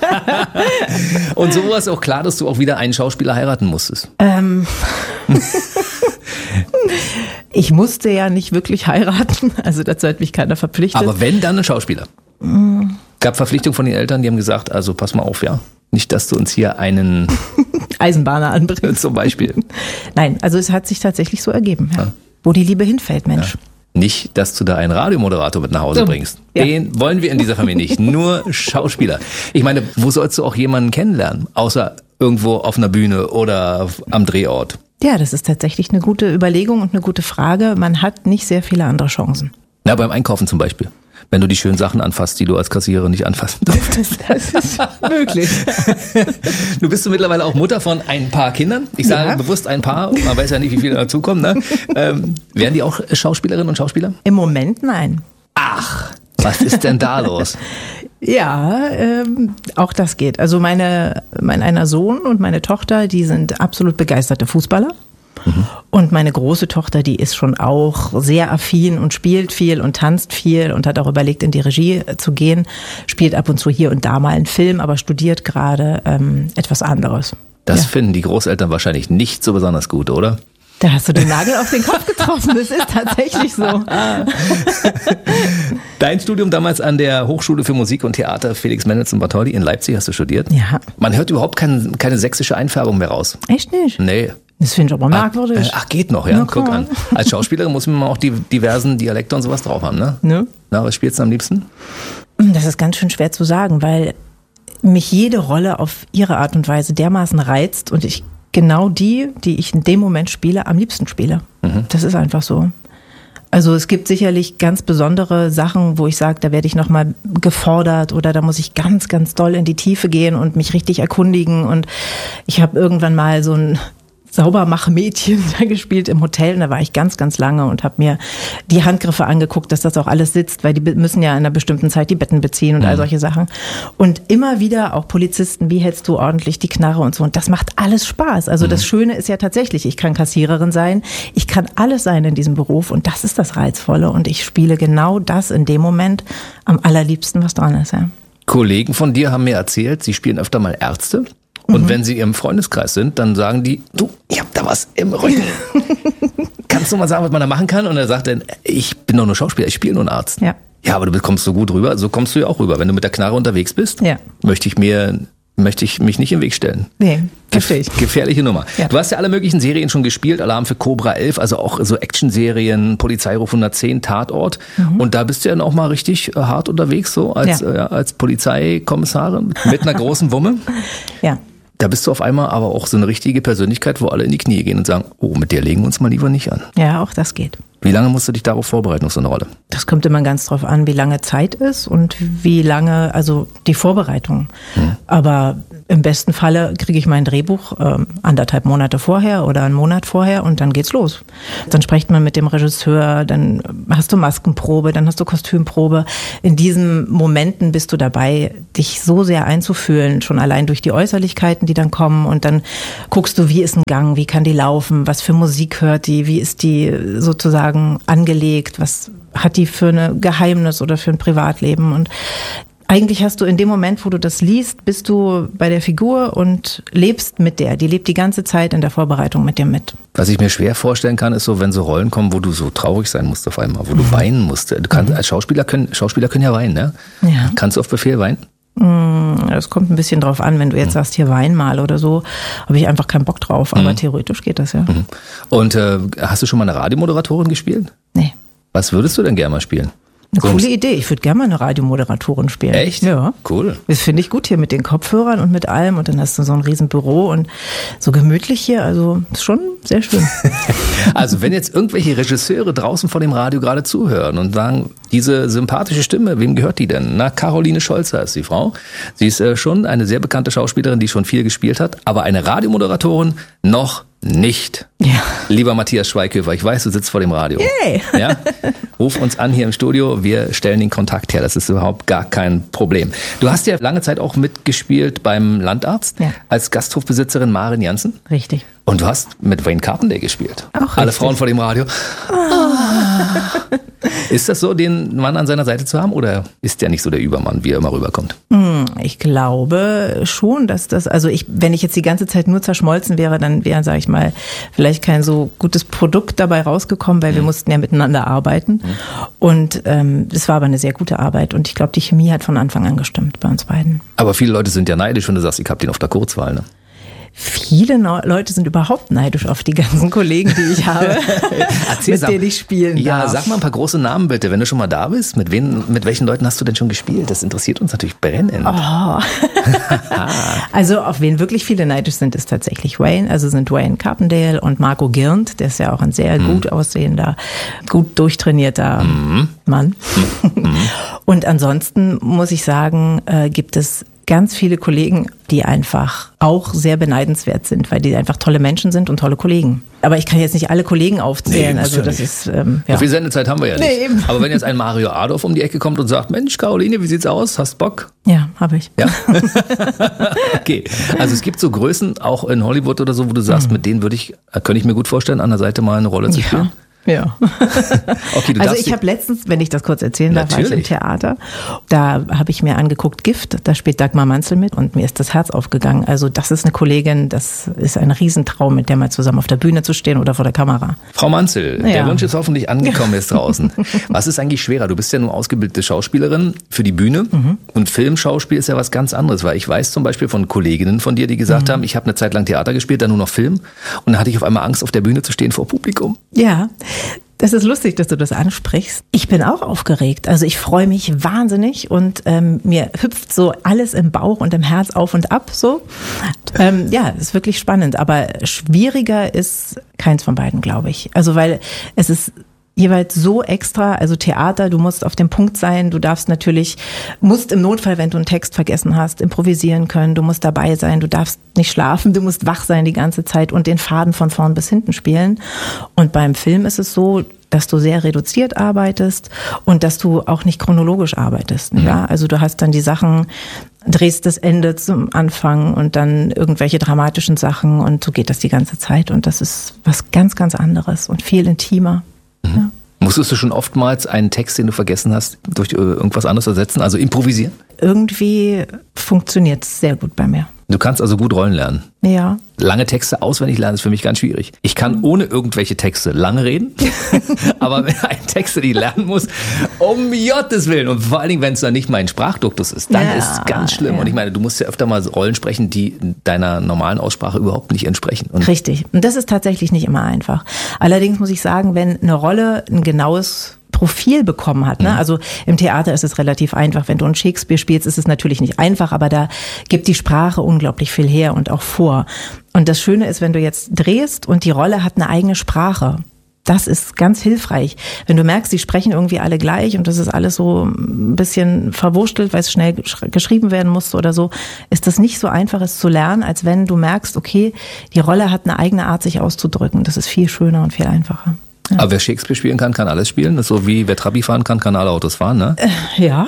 Und so war es auch klar, dass du auch wieder einen Schauspieler heiraten musstest. Ähm. Ich musste ja nicht wirklich heiraten. Also dazu hat mich keiner verpflichtet. Aber wenn, dann ein Schauspieler. Mm. Gab Verpflichtung von den Eltern, die haben gesagt, also pass mal auf, ja. Nicht, dass du uns hier einen Eisenbahner anbringst. Zum Beispiel. Nein, also es hat sich tatsächlich so ergeben, ja. Ja. Wo die Liebe hinfällt, Mensch. Ja. Nicht, dass du da einen Radiomoderator mit nach Hause so, bringst. Ja. Den wollen wir in dieser Familie nicht. Nur Schauspieler. Ich meine, wo sollst du auch jemanden kennenlernen? Außer irgendwo auf einer Bühne oder am Drehort. Ja, das ist tatsächlich eine gute Überlegung und eine gute Frage. Man hat nicht sehr viele andere Chancen. Na, beim Einkaufen zum Beispiel. Wenn du die schönen Sachen anfasst, die du als Kassiererin nicht anfassen darfst. Das ist möglich. Du bist du mittlerweile auch Mutter von ein paar Kindern. Ich sage ja. bewusst ein paar, man weiß ja nicht, wie viele dazukommen. Ne? Ähm, werden die auch Schauspielerinnen und Schauspieler? Im Moment nein. Ach, was ist denn da los? Ja, ähm, auch das geht. Also meine, mein einer Sohn und meine Tochter, die sind absolut begeisterte Fußballer. Mhm. Und meine große Tochter, die ist schon auch sehr affin und spielt viel und tanzt viel und hat auch überlegt, in die Regie zu gehen, spielt ab und zu hier und da mal einen Film, aber studiert gerade ähm, etwas anderes. Das ja. finden die Großeltern wahrscheinlich nicht so besonders gut, oder? Da hast du den Nagel auf den Kopf getroffen, das ist tatsächlich so. Dein Studium damals an der Hochschule für Musik und Theater Felix Mendelssohn Bartholdy in Leipzig hast du studiert? Ja. Man hört überhaupt kein, keine sächsische Einfärbung mehr raus. Echt nicht? Nee. Das finde ich aber merkwürdig. Ach, geht noch, ja? Na, Guck an. Als Schauspielerin muss man auch die diversen Dialekte und sowas drauf haben, ne? Ne? Na, was spielst du am liebsten? Das ist ganz schön schwer zu sagen, weil mich jede Rolle auf ihre Art und Weise dermaßen reizt und ich genau die, die ich in dem Moment spiele, am liebsten spiele. Mhm. Das ist einfach so. Also es gibt sicherlich ganz besondere Sachen, wo ich sage, da werde ich nochmal gefordert oder da muss ich ganz, ganz doll in die Tiefe gehen und mich richtig erkundigen. Und ich habe irgendwann mal so ein Saubermachmädchen da gespielt im Hotel und da war ich ganz, ganz lange und habe mir die Handgriffe angeguckt, dass das auch alles sitzt, weil die müssen ja in einer bestimmten Zeit die Betten beziehen und all solche Sachen. Und immer wieder auch Polizisten, wie hältst du ordentlich die Knarre und so. Und das macht alles Spaß. Also das Schöne ist ja tatsächlich, ich kann Kassiererin sein, ich kann alles sein in diesem Beruf und das ist das Reizvolle. Und ich spiele genau das in dem Moment am allerliebsten, was dran ist. Ja. Kollegen von dir haben mir erzählt, sie spielen öfter mal Ärzte. Und mhm. wenn sie im Freundeskreis sind, dann sagen die, du, ich hab da was im Rücken. Kannst du mal sagen, was man da machen kann? Und er sagt dann, ich bin doch nur Schauspieler, ich spiele nur einen Arzt. Ja. Ja, aber du kommst so gut rüber, so kommst du ja auch rüber. Wenn du mit der Knarre unterwegs bist, ja. möchte ich mir, möchte ich mich nicht im Weg stellen. Nee, verstehe ich. Gefährliche Nummer. Ja. Du hast ja alle möglichen Serien schon gespielt, Alarm für Cobra elf, also auch so Actionserien, Polizeiruf hundertzehn, Tatort. Mhm. Und da bist du ja dann auch mal richtig hart unterwegs, so als, ja. äh, als Polizeikommissarin mit einer großen Wumme. Ja. Da bist du auf einmal aber auch so eine richtige Persönlichkeit, wo alle in die Knie gehen und sagen, oh, mit der legen wir uns mal lieber nicht an. Ja, auch das geht. Wie lange musst du dich darauf vorbereiten, auf so eine Rolle? Das kommt immer ganz drauf an, wie lange Zeit ist und wie lange, also die Vorbereitung. Hm. Aber im besten Falle kriege ich mein Drehbuch ähm, anderthalb Monate vorher oder einen Monat vorher und dann geht's los. Dann spricht man mit dem Regisseur, dann hast du Maskenprobe, dann hast du Kostümprobe. In diesen Momenten bist du dabei, dich so sehr einzufühlen, schon allein durch die Äußerlichkeiten, die dann kommen und dann guckst du, wie ist ein Gang, wie kann die laufen, was für Musik hört die, wie ist die sozusagen angelegt, was hat die für ein Geheimnis oder für ein Privatleben und eigentlich hast du in dem Moment, wo du das liest, bist du bei der Figur und lebst mit der. Die lebt die ganze Zeit in der Vorbereitung mit dir mit. Was ich mir schwer vorstellen kann, ist so, wenn so Rollen kommen, wo du so traurig sein musst auf einmal, wo du mhm. weinen musst. Du kannst, als Schauspieler können, Schauspieler können ja weinen, ne? Ja. Kannst du auf Befehl weinen? Das kommt ein bisschen drauf an, wenn du jetzt mhm. sagst, hier wein mal oder so, habe ich einfach keinen Bock drauf, aber mhm. theoretisch geht das ja. Mhm. Und äh, hast du schon mal eine Radiomoderatorin gespielt? Nee. Was würdest du denn gerne mal spielen? Eine so coole Idee. Ich würde gerne mal eine Radiomoderatorin spielen. Echt? Ja. Cool. Das finde ich gut hier mit den Kopfhörern und mit allem. Und dann hast du so ein riesen Büro und so gemütlich hier. Also ist schon sehr schön. Also wenn jetzt irgendwelche Regisseure draußen vor dem Radio gerade zuhören und sagen, diese sympathische Stimme, wem gehört die denn? Na, Caroline Scholzer ist die Frau. Sie ist äh, schon eine sehr bekannte Schauspielerin, die schon viel gespielt hat. Aber eine Radiomoderatorin noch nicht. Ja. Lieber Matthias Schweighöfer, ich weiß, du sitzt vor dem Radio. Yay. Ja? Ruf uns an hier im Studio, wir stellen den Kontakt her, das ist überhaupt gar kein Problem. Du hast ja lange Zeit auch mitgespielt beim Landarzt, ja. als Gasthofbesitzerin Maren Jansen. Richtig. Und du hast mit Wayne Carpendale gespielt. Auch Alle richtig. Frauen vor dem Radio. Ah. Ist das so, den Mann an seiner Seite zu haben oder ist der nicht so der Übermann, wie er immer rüberkommt? Ich glaube schon, dass das, also ich, wenn ich jetzt die ganze Zeit nur zerschmolzen wäre, dann wäre, sage ich mal, vielleicht kein so gutes Produkt dabei rausgekommen, weil mhm. wir mussten ja miteinander arbeiten. Mhm. Und ähm, das war aber eine sehr gute Arbeit und ich glaube, die Chemie hat von Anfang an gestimmt bei uns beiden. Aber viele Leute sind ja neidisch, wenn du sagst, ich hab den auf der Kurzwahl, ne? Viele Leute sind überhaupt neidisch auf die ganzen Kollegen, die ich habe, Erzähl, mit sag, denen ich spielen ja, darf. Sag mal ein paar große Namen bitte, wenn du schon mal da bist. Mit, wen, mit welchen Leuten hast du denn schon gespielt? Das interessiert uns natürlich brennend. Oh. Also auf wen wirklich viele neidisch sind, ist tatsächlich Wayne. Also sind Wayne Carpendale und Marco Girnt. Der ist ja auch ein sehr mhm. gut aussehender, gut durchtrainierter mhm. Mann. Mhm. Und ansonsten muss ich sagen, äh, gibt es ganz viele Kollegen, die einfach auch sehr beneidenswert sind, weil die einfach tolle Menschen sind und tolle Kollegen. Aber ich kann jetzt nicht alle Kollegen aufzählen. Nee, also das nicht. ist ähm, ja. So viel Sendezeit haben wir ja nicht. Nee, eben. Aber wenn jetzt ein Mario Adolf um die Ecke kommt und sagt, Mensch, Caroline, wie sieht's aus? Hast Bock? Ja, habe ich. Ja. Okay. Also es gibt so Größen, auch in Hollywood oder so, wo du sagst, mhm. mit denen würde ich, könnte ich mir gut vorstellen, an der Seite mal eine Rolle zu spielen. Ja. Ja. Okay, du also darfst ich habe letztens, wenn ich das kurz erzählen darf, war ich im Natürlich. Theater. Da habe ich mir angeguckt Gift, da spielt Dagmar Manzel mit und mir ist das Herz aufgegangen. Also das ist eine Kollegin, das ist ein Riesentraum, mit der mal zusammen auf der Bühne zu stehen oder vor der Kamera. Frau Manzel, Ja. der Wunsch ist hoffentlich angekommen jetzt draußen. Was ist eigentlich schwerer? Du bist ja nur ausgebildete Schauspielerin für die Bühne Mhm. und Filmschauspiel ist ja was ganz anderes, weil ich weiß zum Beispiel von Kolleginnen von dir, die gesagt Mhm. haben, ich habe eine Zeit lang Theater gespielt, dann nur noch Film und dann hatte ich auf einmal Angst, auf der Bühne zu stehen vor Publikum. Ja, das ist lustig, dass du das ansprichst. Ich bin auch aufgeregt. Also ich freue mich wahnsinnig und ähm, mir hüpft so alles im Bauch und im Herz auf und ab. So, ähm, ja, ist wirklich spannend. Aber schwieriger ist keins von beiden, glaube ich. Also weil es ist jeweils so extra, also Theater, du musst auf dem Punkt sein, du darfst natürlich, musst im Notfall, wenn du einen Text vergessen hast, improvisieren können, du musst dabei sein, du darfst nicht schlafen, du musst wach sein die ganze Zeit und den Faden von vorn bis hinten spielen. Und beim Film ist es so, dass du sehr reduziert arbeitest und dass du auch nicht chronologisch arbeitest. Mhm. Ja? Also du hast dann die Sachen, drehst das Ende zum Anfang und dann irgendwelche dramatischen Sachen und so geht das die ganze Zeit und das ist was ganz, ganz anderes und viel intimer. Ja. Musstest du schon oftmals einen Text, den du vergessen hast, durch äh, irgendwas anderes ersetzen, also improvisieren? Irgendwie funktioniert es sehr gut bei mir. Du kannst also gut Rollen lernen. Ja. Lange Texte auswendig lernen ist für mich ganz schwierig. Ich kann ohne irgendwelche Texte lange reden, aber wenn ein Text, den ich lernen muss, um Gottes Willen, und vor allen Dingen, wenn es dann nicht mein Sprachduktus ist, dann Ja, ist es ganz schlimm. ja. Und ich meine, du musst ja öfter mal Rollen sprechen, die deiner normalen Aussprache überhaupt nicht entsprechen. Und Richtig. Und das ist tatsächlich nicht immer einfach. Allerdings muss ich sagen, wenn eine Rolle ein genaues Profil bekommen hat. Ne? Mhm. Also im Theater ist es relativ einfach. Wenn du einen Shakespeare spielst, ist es natürlich nicht einfach, aber da gibt die Sprache unglaublich viel her und auch vor. Und das Schöne ist, wenn du jetzt drehst und die Rolle hat eine eigene Sprache. Das ist ganz hilfreich. Wenn du merkst, die sprechen irgendwie alle gleich und das ist alles so ein bisschen verwurstelt, weil es schnell gesch- geschrieben werden musste oder so, ist das nicht so einfach, es zu lernen, als wenn du merkst, okay, die Rolle hat eine eigene Art, sich auszudrücken. Das ist viel schöner und viel einfacher. Ja. Aber wer Shakespeare spielen kann, kann alles spielen. Das ist so wie wer Trabi fahren kann, kann alle Autos fahren, ne? Ja.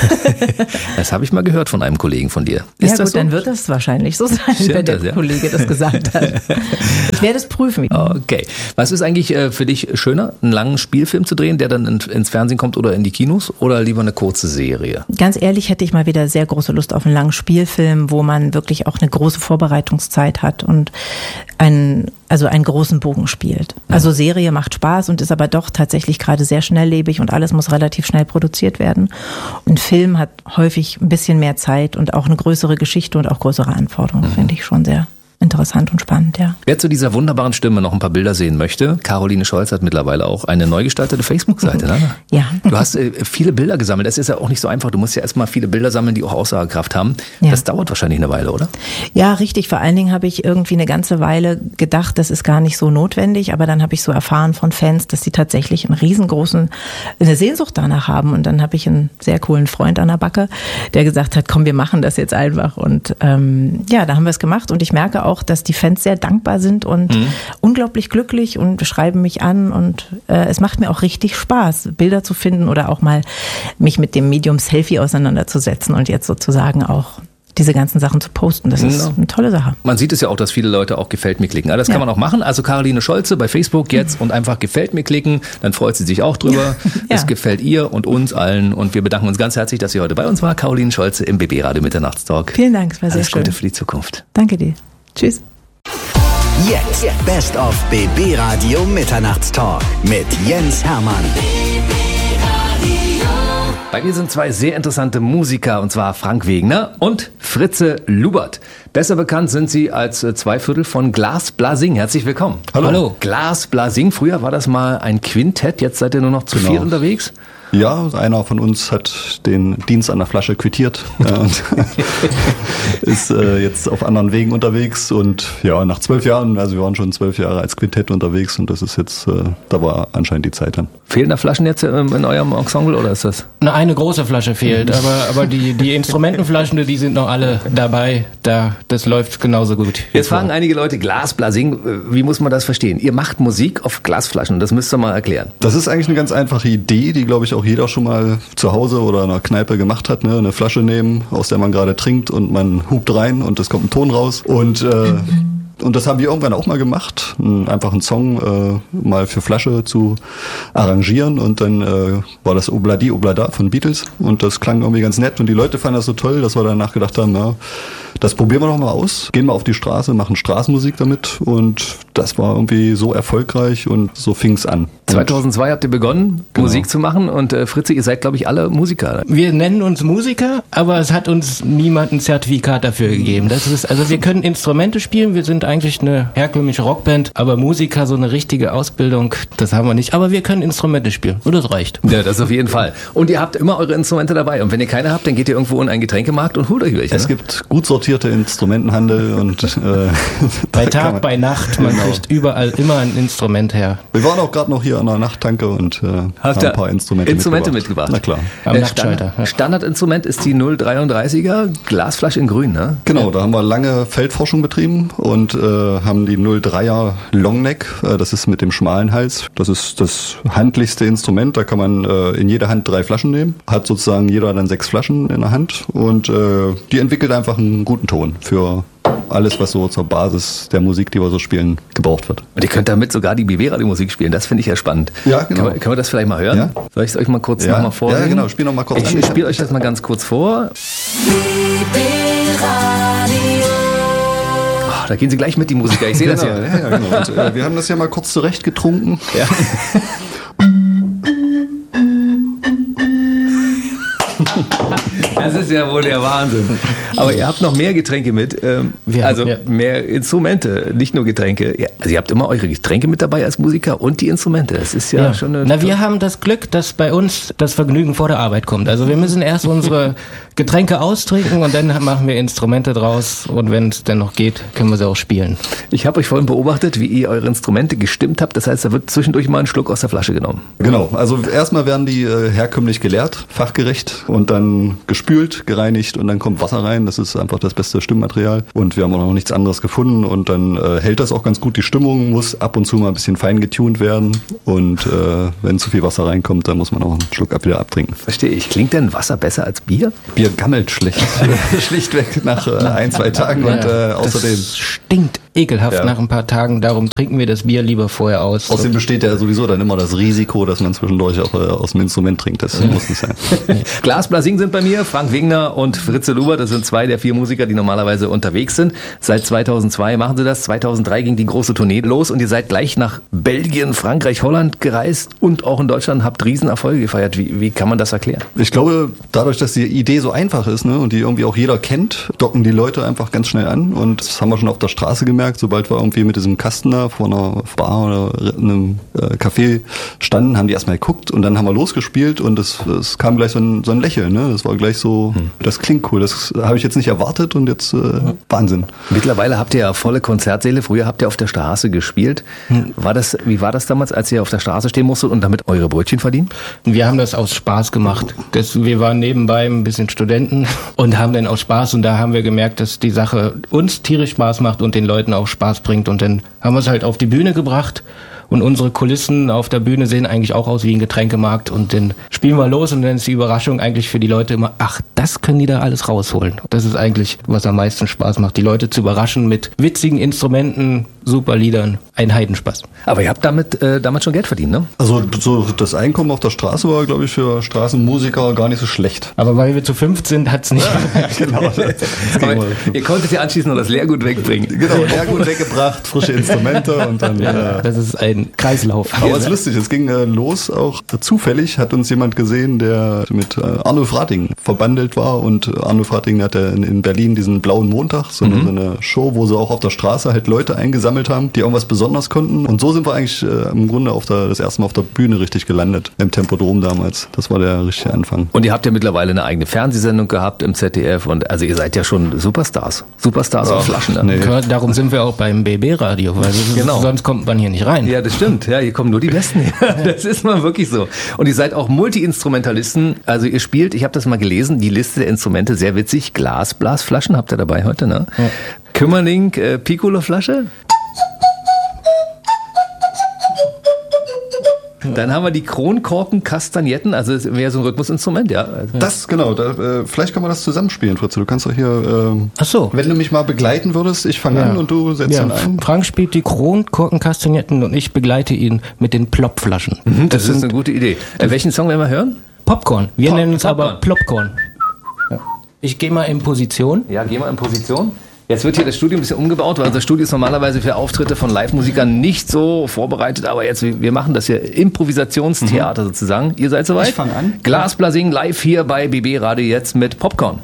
Das habe ich mal gehört von einem Kollegen von dir. Ist Ja das gut, so? dann wird es wahrscheinlich so sein, Stimmt wenn der das, ja? Kollege das gesagt hat. Ich werde es prüfen. Okay. Was ist eigentlich äh, für dich schöner, einen langen Spielfilm zu drehen, der dann in, ins Fernsehen kommt oder in die Kinos, oder lieber eine kurze Serie? Ganz ehrlich hätte ich mal wieder sehr große Lust auf einen langen Spielfilm, wo man wirklich auch eine große Vorbereitungszeit hat und einen, also einen großen Bogen spielt. Also Serie macht Spaß und ist aber doch tatsächlich gerade sehr schnelllebig und alles muss relativ schnell produziert werden. Ein Film hat häufig ein bisschen mehr Zeit und auch eine größere Geschichte und auch größere Anforderungen, mhm. finde ich schon sehr interessant und spannend, ja. Wer zu dieser wunderbaren Stimme noch ein paar Bilder sehen möchte, Caroline Scholz hat mittlerweile auch eine neu gestaltete Facebook-Seite. Ne? Ja. Du hast äh, viele Bilder gesammelt. Das ist ja auch nicht so einfach. Du musst ja erstmal viele Bilder sammeln, die auch Aussagekraft haben. Ja. Das dauert wahrscheinlich eine Weile, oder? Ja, richtig. Vor allen Dingen habe ich irgendwie eine ganze Weile gedacht, das ist gar nicht so notwendig. Aber dann habe ich so erfahren von Fans, dass sie tatsächlich einen riesengroßen, eine Sehnsucht danach haben. Und dann habe ich einen sehr coolen Freund an der Backe, der gesagt hat, komm, wir machen das jetzt einfach. Und ähm, ja, da haben wir es gemacht. Und ich merke auch, dass die Fans sehr dankbar sind und mhm. unglaublich glücklich und schreiben mich an. Und äh, es macht mir auch richtig Spaß, Bilder zu finden oder auch mal mich mit dem Medium Selfie auseinanderzusetzen und jetzt sozusagen auch diese ganzen Sachen zu posten. Das ist no. eine tolle Sache. Man sieht es ja auch, dass viele Leute auch gefällt mir klicken. Das ja. kann man auch machen. Also Caroline Scholze bei Facebook jetzt und einfach gefällt mir klicken. Dann freut sie sich auch drüber. Es ja. gefällt ihr und uns allen. Und wir bedanken uns ganz herzlich, dass sie heute bei uns war. Caroline Scholze im B B Radio Mitternachtstalk. Vielen Dank, es war sehr Alles schön. Gute für die Zukunft. Danke dir. Tschüss. Jetzt Best of B B Radio Mitternachtstalk mit Jens Hermann. Bei mir sind zwei sehr interessante Musiker, und zwar Frank Wegner und Fritze Lubert. Besser bekannt sind sie als zwei Viertel von Glas Blasing. Herzlich willkommen. Hallo. Hallo. Glas Blasing, früher war das mal ein Quintett, jetzt seid ihr nur noch zu Genau. viert unterwegs? Ja, einer von uns hat den Dienst an der Flasche quittiert äh, und ist äh, jetzt auf anderen Wegen unterwegs. Und ja, nach zwölf Jahren, also wir waren schon zwölf Jahre als Quintett unterwegs und das ist jetzt, äh, da war anscheinend die Zeit dann. Fehlen da Flaschen jetzt ähm, in eurem Ensemble oder ist das? Na, eine große Flasche fehlt, aber, aber die, die Instrumentenflaschen, die sind noch alle dabei. Da, das läuft genauso gut. Jetzt fragen einige Leute, Glas Blasing, wie muss man das verstehen? Ihr macht Musik auf Glasflaschen, das müsst ihr mal erklären. Das ist eigentlich eine ganz einfache Idee, die glaube ich auch jeder schon mal zu Hause oder in einer Kneipe gemacht hat. Ne? Eine Flasche nehmen, aus der man gerade trinkt und man hupt rein und es kommt ein Ton raus. Und äh, Und das haben wir irgendwann auch mal gemacht, einfach einen Song äh, mal für Flasche zu arrangieren und dann äh, war das Obladi Oblada von Beatles und das klang irgendwie ganz nett und die Leute fanden das so toll, dass wir danach gedacht haben, ja, das probieren wir doch mal aus, gehen mal auf die Straße, machen Straßenmusik damit und das war irgendwie so erfolgreich und so fing es an. zweitausendzwei habt ihr begonnen, genau. Musik zu machen und äh, Fritzi, ihr seid glaube ich alle Musiker. Wir nennen uns Musiker, aber es hat uns niemand ein Zertifikat dafür gegeben. Das ist, also wir können Instrumente spielen, wir sind eigentlich eine herkömmliche Rockband, aber Musiker, so eine richtige Ausbildung, das haben wir nicht. Aber wir können Instrumente spielen und das reicht. Ja, das auf jeden Fall. Und ihr habt immer eure Instrumente dabei und wenn ihr keine habt, dann geht ihr irgendwo in einen Getränkemarkt und holt euch welche. Es ne? gibt gut sortierte Instrumentenhandel und äh, bei Tag, bei Nacht, man genau. kriegt überall immer ein Instrument her. Wir waren auch gerade noch hier an der Nachttanke und äh, haben ein paar Instrumente, Instrumente mitgebracht. mitgebracht. Na klar. Äh, Standard, ja. Standardinstrument ist die null dreiunddreißiger Glasflasche in grün, ne? Genau, da haben wir lange Feldforschung betrieben und äh, haben die null dreier Longneck, äh, das ist mit dem schmalen Hals. Das ist das handlichste Instrument, da kann man äh, in jeder Hand drei Flaschen nehmen. Hat sozusagen jeder dann sechs Flaschen in der Hand und äh, die entwickelt einfach einen guten Ton für alles, was so zur Basis der Musik, die wir so spielen, gebraucht wird. Und ihr könnt damit sogar die B W-Radio-Musik spielen, das finde ich ja spannend. Ja, genau. Können wir, können wir das vielleicht mal hören? Ja? Soll ich es euch mal kurz ja. nochmal vorsingen? Ja, genau, spiel noch mal kurz ich, an. Ich spiele euch das mal ganz kurz vor. B W-Radio. Oh, da gehen sie gleich mit, die Musiker, ich sehe genau, das ja. ja, ja genau. Und, äh, wir haben das ja mal kurz zurecht getrunken. Ja. Das ist ja wohl der Wahnsinn. Aber ihr habt noch mehr Getränke mit, ähm, wir also haben, ja. mehr Instrumente, nicht nur Getränke. Ja, also ihr habt immer eure Getränke mit dabei als Musiker und die Instrumente. Das ist ja, ja. schon eine... Na, wir haben das Glück, dass bei uns das Vergnügen vor der Arbeit kommt. Also wir müssen erst unsere Getränke austrinken und dann machen wir Instrumente draus und wenn es dann noch geht, können wir sie auch spielen. Ich habe euch vorhin beobachtet, wie ihr eure Instrumente gestimmt habt. Das heißt, da wird zwischendurch mal ein Schluck aus der Flasche genommen. Genau, also erstmal werden die äh, herkömmlich geleert, fachgerecht und dann gespült, gereinigt und dann kommt Wasser rein. Das ist einfach das beste Stimmmaterial und wir haben auch noch nichts anderes gefunden und dann äh, hält das auch ganz gut. Die Stimmung muss ab und zu mal ein bisschen fein getunt werden und äh, wenn zu viel Wasser reinkommt, dann muss man auch einen Schluck ab wieder abtrinken. Verstehe ich. Klingt denn Wasser besser als Bier? Bier gammelt schlecht. Schlichtweg nach äh, ein, zwei Tagen ja, und äh, außerdem... Das stinkt ekelhaft ja. nach ein paar Tagen, darum trinken wir das Bier lieber vorher aus. Außerdem besteht ja sowieso dann immer das Risiko, dass man zwischendurch auch äh, aus dem Instrument trinkt. Das muss nicht sein. Glas Blasing sind bei mir, Frank Wegner und Fritze Luber, das sind zwei der vier Musiker, die normalerweise unterwegs sind. Seit zweitausendzwei machen sie das, zweitausenddrei ging die große Tournee los und ihr seid gleich nach Belgien, Frankreich, Holland gereist und auch in Deutschland habt Riesenerfolge gefeiert. Wie, wie kann man das erklären? Ich glaube, dadurch, dass die Idee so einfach ist, ne, und die irgendwie auch jeder kennt, docken die Leute einfach ganz schnell an und das haben wir schon auf der Straße gemerkt, sobald wir irgendwie mit diesem Kasten da vor einer Bar oder einem äh, Café standen, haben die erstmal geguckt und dann haben wir losgespielt und es, es kam gleich so ein, so ein Lächeln, ne? Das war gleich so, hm. das klingt cool, das habe ich jetzt nicht erwartet und jetzt äh, hm. Wahnsinn. Mittlerweile habt ihr ja volle Konzertsäle, früher habt ihr auf der Straße gespielt. Hm. War das, wie war das damals, als ihr auf der Straße stehen musstet und damit eure Brötchen verdienen? Wir haben das aus Spaß gemacht. Das, wir waren nebenbei ein bisschen Studenten und haben dann aus Spaß und da haben wir gemerkt, dass die Sache uns tierisch Spaß macht und den Leuten auch Spaß bringt und dann haben wir es halt auf die Bühne gebracht. Und unsere Kulissen auf der Bühne sehen eigentlich auch aus wie ein Getränkemarkt. Und dann spielen wir los und dann ist die Überraschung eigentlich für die Leute immer, ach, das können die da alles rausholen. Das ist eigentlich, was am meisten Spaß macht, die Leute zu überraschen mit witzigen Instrumenten, super Liedern, ein Heidenspaß. Aber ihr habt damit äh, damals schon Geld verdient, ne? Also so das Einkommen auf der Straße war, glaube ich, für Straßenmusiker gar nicht so schlecht. Aber weil wir zu fünft sind, hat's nicht. Genau. Das, das Aber ihr konntet ja anschließend noch das Lehrgut wegbringen. Genau, Lehrgut weggebracht, frische Instrumente und dann... Ja, das ist ein Kreislauf. Aber es ist lustig, es ging äh, los auch zufällig, hat uns jemand gesehen, der mit äh, Arnulf Rating verbandelt war und Arnulf Rating hat ja in, in Berlin diesen Blauen Montag, so, mhm. eine, so eine Show, wo sie auch auf der Straße halt Leute eingesammelt haben, die irgendwas besonders konnten und so sind wir eigentlich äh, im Grunde auf der, das erste Mal auf der Bühne richtig gelandet, im Tempodrom damals. Das war der richtige Anfang. Und ihr habt ja mittlerweile eine eigene Fernsehsendung gehabt im Z D F und also ihr seid ja schon Superstars. Superstars auf Flaschen. Ne? Nee. Darum sind wir auch beim B B-Radio, weil ist, genau. sonst kommt man hier nicht rein. Ja, das stimmt. Ja, hier kommen nur die Besten her. Das ist mal wirklich so. Und ihr seid auch Multi-Instrumentalisten. Also ihr spielt, ich habe das mal gelesen, die Liste der Instrumente, sehr witzig. Glas, Blasflaschen habt ihr dabei heute, ne? Ja. Kümmerling, äh, Piccolo-Flasche. Dann haben wir die Kronkorken Kastagnetten, also das wäre so ein Rhythmusinstrument, ja. Das, genau, da, äh, vielleicht kann man das zusammenspielen, Fritze. Du kannst doch hier, ähm, Ach so. wenn du mich mal begleiten würdest, ich fange Ja. an und du setzt Ja, dann ein. Frank spielt die Kronkorkenkastagnetten und ich begleite ihn mit den Plopflaschen. Mhm, das, das ist sind eine gute Idee. Äh, welchen Song werden wir hören? Popcorn. Wir Pop- nennen es Popcorn. aber Plopcorn. Ja. Ich gehe mal in Position. Ja, geh mal in Position. Jetzt wird hier das Studio ein bisschen umgebaut, weil unser Studio ist normalerweise für Auftritte von Live-Musikern nicht so vorbereitet, aber jetzt, wir machen das hier Improvisationstheater sozusagen. Ihr seid soweit? Ich fang an. Glasblasing live hier bei B B Radio jetzt mit Popcorn.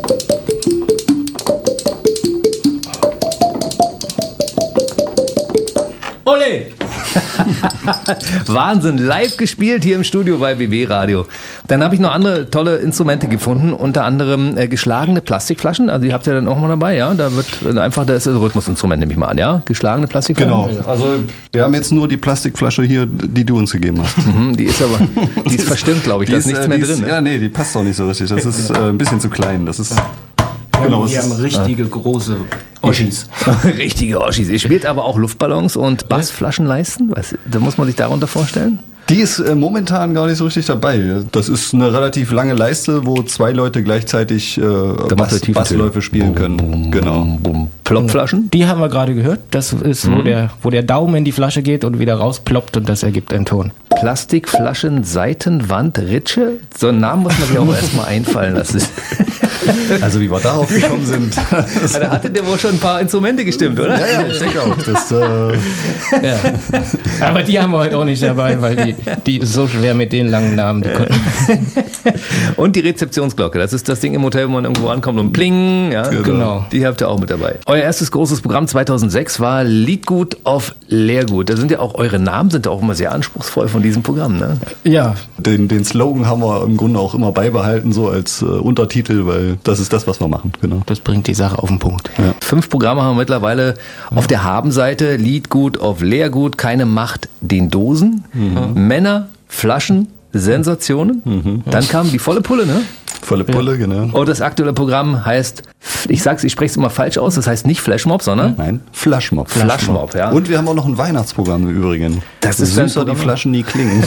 Ole! Wahnsinn, live gespielt hier im Studio bei B B Radio. Dann habe ich noch andere tolle Instrumente gefunden, unter anderem äh, geschlagene Plastikflaschen. Also die habt ihr dann auch mal dabei, ja? Da wird äh, einfach, das ist ein Rhythmusinstrument, nehme ich mal an, ja? Geschlagene Plastikflaschen. Genau. Also wir haben jetzt nur die Plastikflasche hier, die du uns gegeben hast. Mhm, die ist aber, die ist verstimmt, glaube ich. Da ist nichts äh, mehr die drin. Ist, Ne? Ja, nee, die passt auch nicht so richtig. Das ist äh, ein bisschen zu klein. Das ist Genau, es wir haben ist- richtige große Oschis. Richtige Oschis. Ihr spielt aber auch Luftballons und Bassflaschenleisten. Was, da muss man sich darunter vorstellen. Die ist äh, momentan gar nicht so richtig dabei. Das ist eine relativ lange Leiste, wo zwei Leute gleichzeitig äh, macht Bass, er tiefe Bassläufe spielen können. Genau. Plopflaschen. Die haben wir gerade gehört. Das ist, wo, der, wo der Daumen in die Flasche geht und wieder rausploppt und das ergibt einen Ton. Plastikflaschen, Seitenwand, Ritsche. So einen Namen muss man sich auch erstmal einfallen lassen. Also wie wir darauf gekommen sind. Da hattet ihr wohl schon ein paar Instrumente gestimmt, oder? Ja, ja, ich denke auch. Das, äh, Ja. Aber die haben wir heute auch nicht dabei, weil die, die ist so schwer mit den langen Namen. Die konnten. Und die Rezeptionsglocke. Das ist das Ding im Hotel, wo man irgendwo ankommt und pling. Ja, Genau. Die habt ihr auch mit dabei. Euer erstes großes Programm zweitausendsechs war Liedgut auf Lehrgut. Da sind ja auch eure Namen sind ja auch immer sehr anspruchsvoll von diesem Programm, ne? Ja, den, den Slogan haben wir im Grunde auch immer beibehalten, so als äh, Untertitel, weil das ist das, was wir machen. Genau. das bringt die Sache auf den Punkt. Ja. Fünf Programme haben wir mittlerweile auf der Habenseite. Liedgut auf Leergut, keine Macht den Dosen, Männer, Flaschen, Sensationen. Dann kam die volle Pulle, ne? Volle Pulle, genau. Und das aktuelle Programm heißt, ich sag's, ich spreche es immer falsch aus, das heißt nicht Flashmob, sondern Nein, Flashmob. Flashmob, ja. Und wir haben auch noch ein Weihnachtsprogramm im Übrigen. Das ist süßer ein die Programm. Flaschen nie klingen.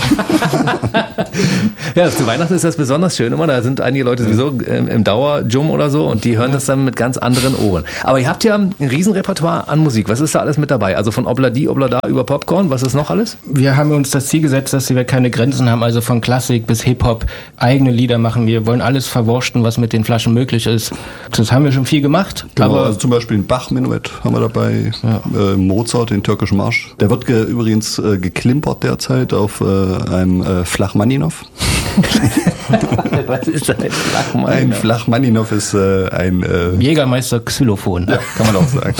Ja, zu Weihnachten ist das besonders schön immer. Da sind einige Leute sowieso im, im Dauerjum oder so und die hören das dann mit ganz anderen Ohren. Aber ihr habt ja ein Riesenrepertoire an Musik. Was ist da alles mit dabei? Also von Obladi, Oblada über Popcorn, was ist noch alles? Wir haben uns das Ziel gesetzt, dass wir keine Grenzen haben, also von Klassik bis Hip-Hop eigene Lieder machen. Wir wollen alles verwurschten, was mit den Flaschen möglich ist. Das haben wir schon viel gemacht. Genau, Aber also zum Beispiel ein Bach-Menuett haben wir dabei, äh, Mozart, den türkischen Marsch. Der wird ge übrigens äh, geklimpert derzeit auf äh, einem äh, Flachmaninov. Was ist da ein Flachmann? Ein Flachmaninov ist äh, ein... Äh, Jägermeister Xylophon. ja, kann man auch sagen.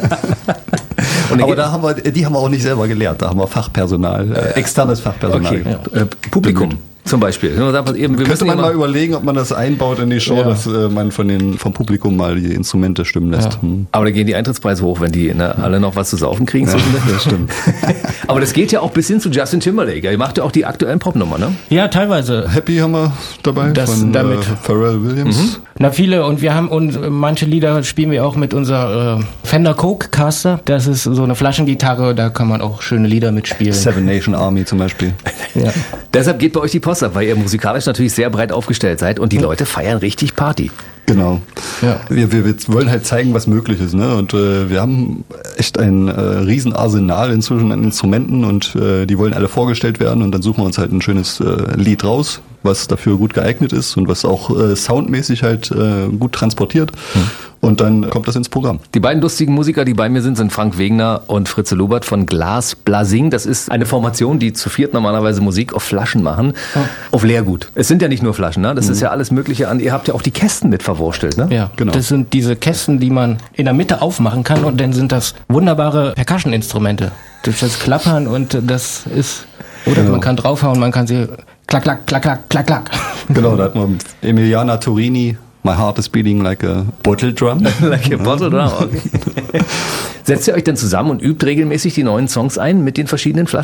Und Aber da haben wir, die haben wir auch nicht selber gelehrt. Da haben wir Fachpersonal, äh, externes Fachpersonal. Okay, äh, Publikum zum Beispiel. Wenn man sagt, eben, wir Könnte müssen man immer- mal überlegen, ob man das einbaut in die Show, Ja. dass äh, man von den, vom Publikum mal die Instrumente stimmen lässt. Hm. Aber da gehen die Eintrittspreise hoch, wenn die ne, alle noch was zu saufen kriegen. Ja, das stimmt. Aber das geht ja auch bis hin zu Justin Timberlake. Ihr macht ja auch die aktuellen Popnummer, ne? Ja, teilweise. Happy haben wir dabei Das von damit. Äh, Pharrell Williams. Na, viele. Und wir haben, und manche Lieder spielen wir auch mit unserer äh, Fender Coke Caster. Das ist so eine Flaschengitarre, da kann man auch schöne Lieder mitspielen. Seven Nation Army zum Beispiel. Ja. Deshalb geht bei euch die Post ab, weil ihr musikalisch natürlich sehr breit aufgestellt seid und die Leute feiern richtig Party. Genau. Ja. Wir, wir, wir wollen halt zeigen, was möglich ist. Ne? Und äh, wir haben echt ein äh, Riesenarsenal inzwischen an Instrumenten und äh, die wollen alle vorgestellt werden und dann suchen wir uns halt ein schönes äh, Lied raus, was dafür gut geeignet ist und was auch äh, soundmäßig halt äh, gut transportiert. Hm. Und dann kommt das ins Programm. Die beiden lustigen Musiker, die bei mir sind, sind Frank Wegner und Fritze Lobert von Glasblasing. Das ist eine Formation, die zu viert normalerweise Musik auf Flaschen machen. Oh. Auf Leergut. Es sind ja nicht nur Flaschen, ne? Das mhm. ist ja alles Mögliche an. Ihr habt ja auch die Kästen mit verwurstelt, ne? Ja, genau. Das sind diese Kästen, die man in der Mitte aufmachen kann und dann sind das wunderbare Percussion-Instrumente. Durch das Klappern und das ist, oder genau. Man kann draufhauen, man kann sie klack, klack, klack, klack, klack, klack. Genau, da hat man Emiliana Torini. My heart is beating like a bottle drum. Like a bottle drum, okay. Setzt ihr euch denn zusammen und übt regelmäßig die neuen Songs ein mit den verschiedenen Flaschen?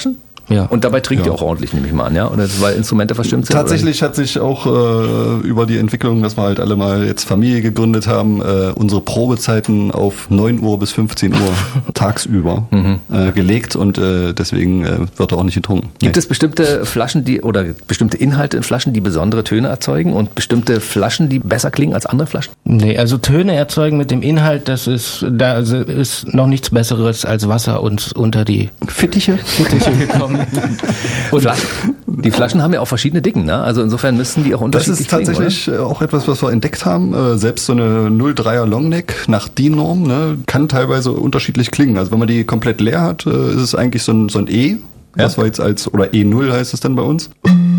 Ja. Und dabei trinkt Ja. ihr auch ordentlich, nehme ich mal an, ja? Oder weil Instrumente verstimmt sind? Tatsächlich hat sich auch äh, über die Entwicklung, dass wir halt alle mal jetzt Familie gegründet haben, äh, unsere Probezeiten auf neun Uhr bis fünfzehn Uhr tagsüber äh, gelegt und äh, deswegen äh, wird auch nicht getrunken. Gibt Nee. es bestimmte Flaschen, die oder bestimmte Inhalte in Flaschen, die besondere Töne erzeugen und bestimmte Flaschen, die besser klingen als andere Flaschen? Nee, also Töne erzeugen mit dem Inhalt, das ist, da ist noch nichts Besseres als Wasser uns unter die Fittiche? Fittiche gekommen. Und Flaschen, die Flaschen haben ja auch verschiedene Dicken, ne? Also insofern müssten die auch Das unterschiedlich ist tatsächlich klingen, auch etwas, was wir entdeckt haben. Äh, Selbst so eine null Komma dreier Longneck nach D I N-Norm ne, kann teilweise unterschiedlich klingen. Also wenn man die komplett leer hat, äh, ist es eigentlich so ein, so ein E, was wir jetzt als, oder E null heißt es dann bei uns.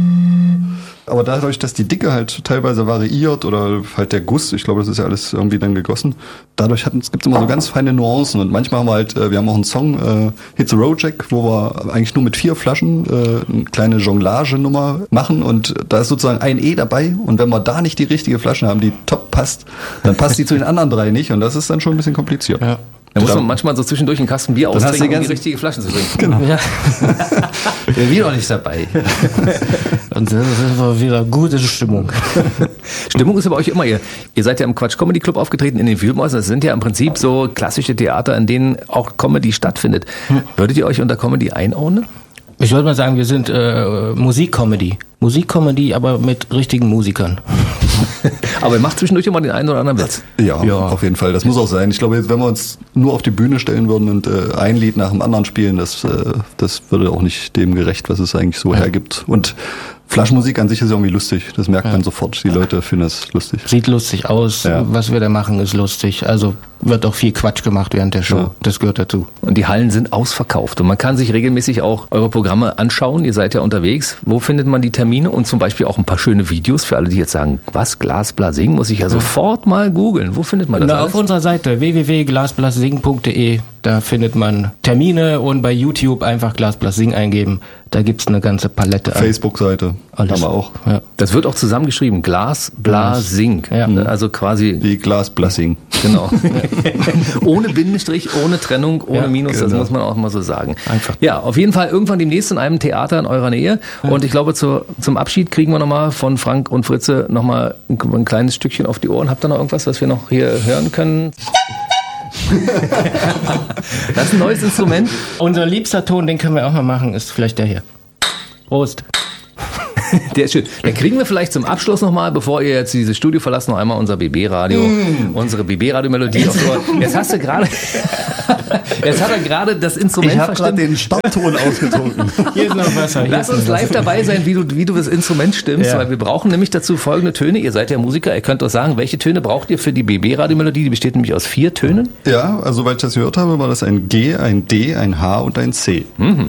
Aber dadurch, dass die Dicke halt teilweise variiert oder halt der Guss, ich glaube, das ist ja alles irgendwie dann gegossen, dadurch gibt es immer so ganz feine Nuancen und manchmal haben wir halt, äh, wir haben auch einen Song, äh, Hit the Road Jack, wo wir eigentlich nur mit vier Flaschen äh, eine kleine Jonglage-Nummer machen und da ist sozusagen ein E dabei und wenn wir da nicht die richtige Flasche haben, die top passt, dann passt die zu den anderen drei nicht und das ist dann schon ein bisschen kompliziert. Ja. Da muss man manchmal so zwischendurch einen Kasten Bier Dann hast du austrinken, die um die ganzen- richtige Flasche zu trinken. Genau. Ja. Wäre wir doch nicht dabei. Und das ist aber wieder gute Stimmung. Stimmung ist ja bei euch immer, ihr, ihr seid ja im Quatsch Comedy Club aufgetreten, in den Wühlmäusen. Das sind ja im Prinzip so klassische Theater, in denen auch Comedy stattfindet. Würdet ihr euch unter Comedy einordnen? Ich würde mal sagen, wir sind äh, Musikcomedy. Musikcomedy, aber mit richtigen Musikern. Aber ihr macht zwischendurch immer den einen oder anderen Witz. Ja, Ja. auf jeden Fall. Das muss auch sein. Ich glaube, jetzt, wenn wir uns nur auf die Bühne stellen würden und äh, ein Lied nach dem anderen spielen, das, äh, das würde auch nicht dem gerecht, was es eigentlich so hergibt. Und Flaschenmusik an sich ist ja irgendwie lustig. Das merkt man sofort. Die Leute finden das lustig. Sieht lustig aus. Ja. Was wir da machen, ist lustig. Also wird auch viel Quatsch gemacht während der Show. Ja. Das gehört dazu. Und die Hallen sind ausverkauft. Und man kann sich regelmäßig auch eure Programme anschauen. Ihr seid ja unterwegs. Wo findet man die Termine? Und zum Beispiel auch ein paar schöne Videos für alle, die jetzt sagen, was, Glasblasing? Muss ich ja sofort mal googeln. Wo findet man das Na, alles? auf unserer Seite w w w punkt glasblassing punkt d e, da findet man Termine und bei YouTube einfach Glasblassing eingeben. Da gibt's eine ganze Palette an. Facebook-Seite Alles. haben wir auch. Ja. Das wird auch zusammengeschrieben. Glasblasing. Ja. Also quasi, Wie Glasblassing. genau. Ohne Bindestrich, ohne Trennung, ohne Ja, Minus. Das genau. muss man auch mal so sagen. Einfach. Ja, auf jeden Fall irgendwann demnächst in einem Theater in eurer Nähe. Und ich glaube, zu, zum Abschied kriegen wir nochmal von Frank und Fritze nochmal ein, ein kleines Stückchen auf die Ohren. Habt ihr noch irgendwas, was wir noch hier hören können? Das ist ein neues Instrument. Unser liebster Ton, den können wir auch mal machen, ist vielleicht der hier. Prost. Der ist schön. Dann kriegen wir vielleicht zum Abschluss nochmal, bevor ihr jetzt dieses Studio verlasst, noch einmal unser B B-Radio, mm. unsere B B-Radio-Melodie aufs Ohr. Jetzt hast du gerade, jetzt hat er gerade das Instrument Ich habe gerade verstimmt. den Startton ausgetrunken. Hier ist noch Wasser. Hier Lass ist uns noch live Wasser. dabei sein, wie du, wie du das Instrument stimmst, Ja. weil wir brauchen nämlich dazu folgende Töne. Ihr seid ja Musiker, ihr könnt doch sagen, welche Töne braucht ihr für die B B-Radio-Melodie? Die besteht nämlich aus vier Tönen. Ja, also soweit ich das gehört habe, war das ein G, ein D, ein H und ein C.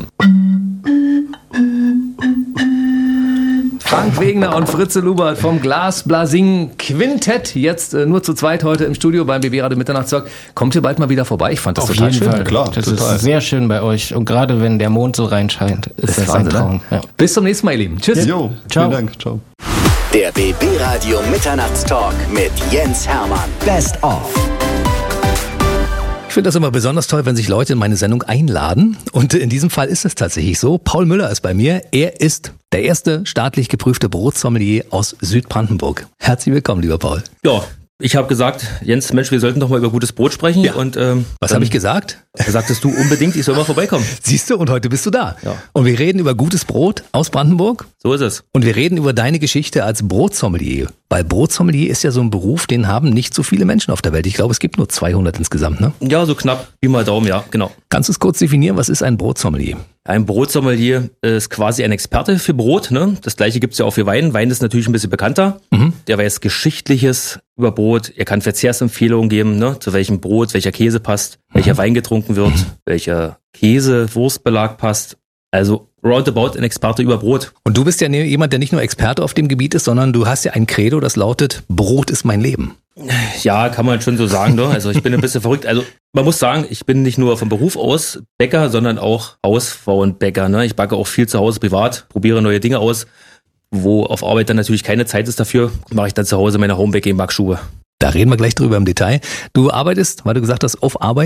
Frank Wegner und Fritze Lubert vom Glasblasing Quintett. Jetzt äh, nur zu zweit heute im Studio beim B B-Radio Mitternachtstalk. Kommt ihr bald mal wieder vorbei? Ich fand das Auf total jeden schön. Fall. Klar, das total. ist sehr schön bei euch. Und gerade wenn der Mond so reinscheint, ist Das das, ist ein Wahnsinn, Traum. ne? Ja. Bis zum nächsten Mal, ihr Lieben. Tschüss. Jo, Ciao. vielen Dank. Ciao. Der B B-Radio Mitternachtstalk mit Jens Hermann. Best of. Ich finde das immer besonders toll, wenn sich Leute in meine Sendung einladen. Und in diesem Fall ist es tatsächlich so. Paul Müller ist bei mir. Er ist der erste staatlich geprüfte Brotsommelier aus Südbrandenburg. Herzlich willkommen, lieber Paul. Ja, ich habe gesagt, Jens, Mensch, wir sollten doch mal über gutes Brot sprechen. Ja. Und ähm, Was dann habe ich gesagt? sagtest du unbedingt, ich soll mal vorbeikommen. Siehst du, und heute bist du da. Ja. Und wir reden über gutes Brot aus Brandenburg. So ist es. Und wir reden über deine Geschichte als Brotsommelier. Weil Brotsommelier ist ja so ein Beruf, den haben nicht so viele Menschen auf der Welt. Ich glaube, es gibt nur zweihundert insgesamt, ne? Ja, so knapp, wie mal Daumen, ja, genau. Kannst du es kurz definieren, was ist ein Brotsommelier? Ein Brotsommelier ist quasi ein Experte für Brot. Ne? Das gleiche gibt's ja auch für Wein. Wein ist natürlich ein bisschen bekannter. Mhm. Der weiß Geschichtliches über Brot. Er kann Verzehrsempfehlungen geben, ne? Zu welchem Brot, welcher Käse passt, welcher Wein getrunken wird, welcher Käse, Wurstbelag passt. Also roundabout ein Experte über Brot. Und du bist ja ne- jemand, der nicht nur Experte auf dem Gebiet ist, sondern du hast ja ein Credo, das lautet, Brot ist mein Leben. Ja, kann man schon so sagen. Ne? Also ich bin ein bisschen verrückt. Also man muss sagen, ich bin nicht nur vom Beruf aus Bäcker, sondern auch Hausfrauenbäcker. Ne? Ich backe auch viel zu Hause privat, probiere neue Dinge aus. Wo auf Arbeit dann natürlich keine Zeit ist dafür, mache ich dann zu Hause meine Home-Baking-Backstube. Da reden wir gleich drüber im Detail. Du arbeitest, weil du gesagt hast, auf Arbeit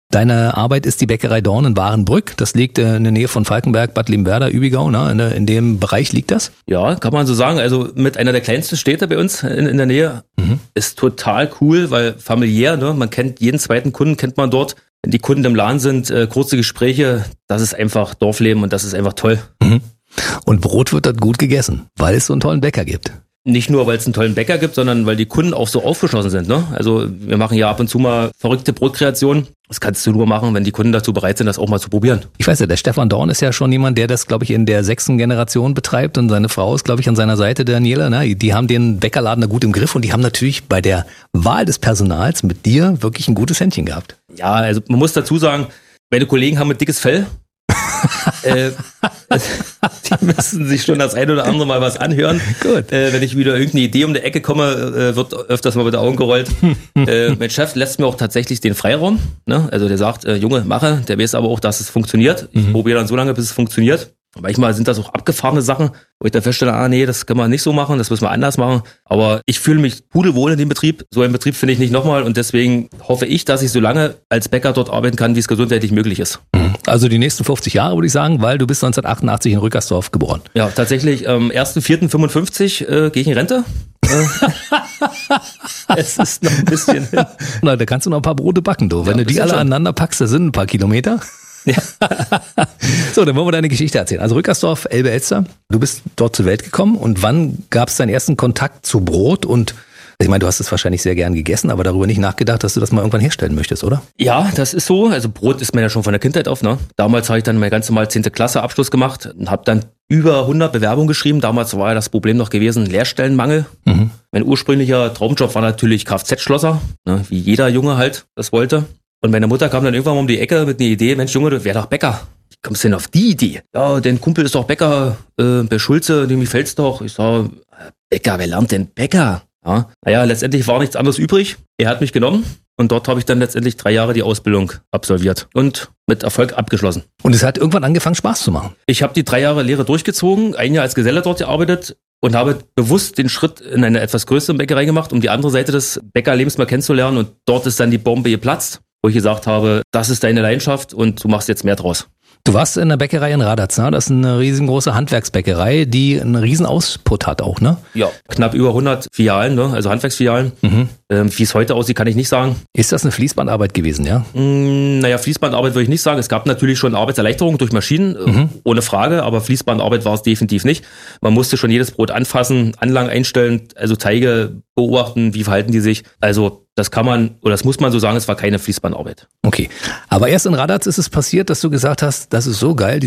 Deine Arbeit ist die Bäckerei Dorn in Warenbrück. Das liegt in der Nähe von Falkenberg, Bad Liebenwerda, Übigau. Ne? In, in dem Bereich liegt das? Ja, kann man so sagen. Also mit einer der kleinsten Städte bei uns in, in der Nähe. Mhm. Ist total cool, weil familiär. Ne? Man kennt jeden zweiten Kunden, kennt man dort. Wenn die Kunden im Laden sind, äh, kurze Gespräche. Das ist einfach Dorfleben und das ist einfach toll. Mhm. Und Brot wird dort gut gegessen, weil es so einen tollen Bäcker gibt. Nicht nur, weil es einen tollen Bäcker gibt, sondern weil die Kunden auch so aufgeschlossen sind. Ne? Also wir machen ja ab und zu mal verrückte Brotkreationen. Das kannst du nur machen, wenn die Kunden dazu bereit sind, das auch mal zu probieren. Ich weiß ja, der Stefan Dorn ist ja schon jemand, der das, glaube ich, in der sechsten Generation betreibt. Und seine Frau ist, glaube ich, an seiner Seite, Daniela. Ne? Die haben den Bäckerladen da gut im Griff und die haben natürlich bei der Wahl des Personals mit dir wirklich ein gutes Händchen gehabt. Ja, also man muss dazu sagen, meine Kollegen haben ein dickes Fell. äh, die müssen sich schon das ein oder andere Mal was anhören. Gut. Äh, wenn ich wieder irgendeine Idee um die Ecke komme, äh, wird öfters mal mit den Augen gerollt. äh, mein Chef lässt mir auch tatsächlich den Freiraum. Ne? Also der sagt, äh, Junge, mache. Der weiß aber auch, dass es funktioniert. Ich mhm. probiere dann so lange, bis es funktioniert. Manchmal sind das auch abgefahrene Sachen, wo ich dann feststelle, ah nee, das können wir nicht so machen, das müssen wir anders machen. Aber ich fühle mich pudelwohl in dem Betrieb. So einen Betrieb finde ich nicht nochmal und deswegen hoffe ich, dass ich so lange als Bäcker dort arbeiten kann, wie es gesundheitlich möglich ist. Also die nächsten fünfzig Jahre, würde ich sagen, weil du bist neunzehnhundertachtundachtzig in Rückersdorf geboren. Ja, tatsächlich, am ersten vierten fünfundfünfzig äh, gehe ich in Rente. Es ist noch ein bisschen hin. Na, da kannst du noch ein paar Brote backen, du. Wenn ja, du die alle schon aneinander packst, das sind ein paar Kilometer. Ja. So, dann wollen wir deine Geschichte erzählen. Also Rückersdorf, Elbe-Elster, du bist dort zur Welt gekommen und wann gab es deinen ersten Kontakt zu Brot? Und ich meine, du hast es wahrscheinlich sehr gern gegessen, aber darüber nicht nachgedacht, dass du das mal irgendwann herstellen möchtest, oder? Ja, das ist so. Also Brot ist mir ja schon von der Kindheit auf. Ne? Damals habe ich dann meine ganz normal zehnte Klasse Abschluss gemacht und habe dann über hundert Bewerbungen geschrieben. Damals war ja das Problem noch gewesen, Lehrstellenmangel. Mhm. Mein ursprünglicher Traumjob war natürlich Kfz-Schlosser, ne? Wie jeder Junge halt das wollte. Und meine Mutter kam dann irgendwann mal um die Ecke mit einer Idee, Mensch Junge, du wär doch Bäcker. Wie kommst du denn auf die Idee? Ja, dein Kumpel ist doch Bäcker, äh, bei Schulze, dem gefällt's doch. Ich sag, Bäcker, wer lernt denn Bäcker? Ja, naja, letztendlich war nichts anderes übrig. Er hat mich genommen und dort habe ich dann letztendlich drei Jahre die Ausbildung absolviert und mit Erfolg abgeschlossen. Und es hat irgendwann angefangen, Spaß zu machen? Ich habe die drei Jahre Lehre durchgezogen, ein Jahr als Geselle dort gearbeitet und habe bewusst den Schritt in eine etwas größere Bäckerei gemacht, um die andere Seite des Bäckerlebens mal kennenzulernen. Und dort ist dann die Bombe geplatzt, wo ich gesagt habe, das ist deine Leidenschaft und du machst jetzt mehr draus. Du warst in der Bäckerei in Radatz, ne? Das ist eine riesengroße Handwerksbäckerei, die einen riesen Ausput hat auch, ne? Ja, knapp über hundert Filialen, ne? Also Handwerksfilialen. Mhm. Ähm, wie es heute aussieht, kann ich nicht sagen. Ist das eine Fließbandarbeit gewesen, ja? Mm, naja, Fließbandarbeit würde ich nicht sagen. Es gab natürlich schon Arbeitserleichterungen durch Maschinen, mhm. ohne Frage, aber Fließbandarbeit war es definitiv nicht. Man musste schon jedes Brot anfassen, Anlagen einstellen, also Teige beobachten, wie verhalten die sich. Also das kann man, oder das muss man so sagen, es war keine Fließbandarbeit. Okay, aber erst in Radatz ist es passiert, dass du gesagt hast, das ist so geil,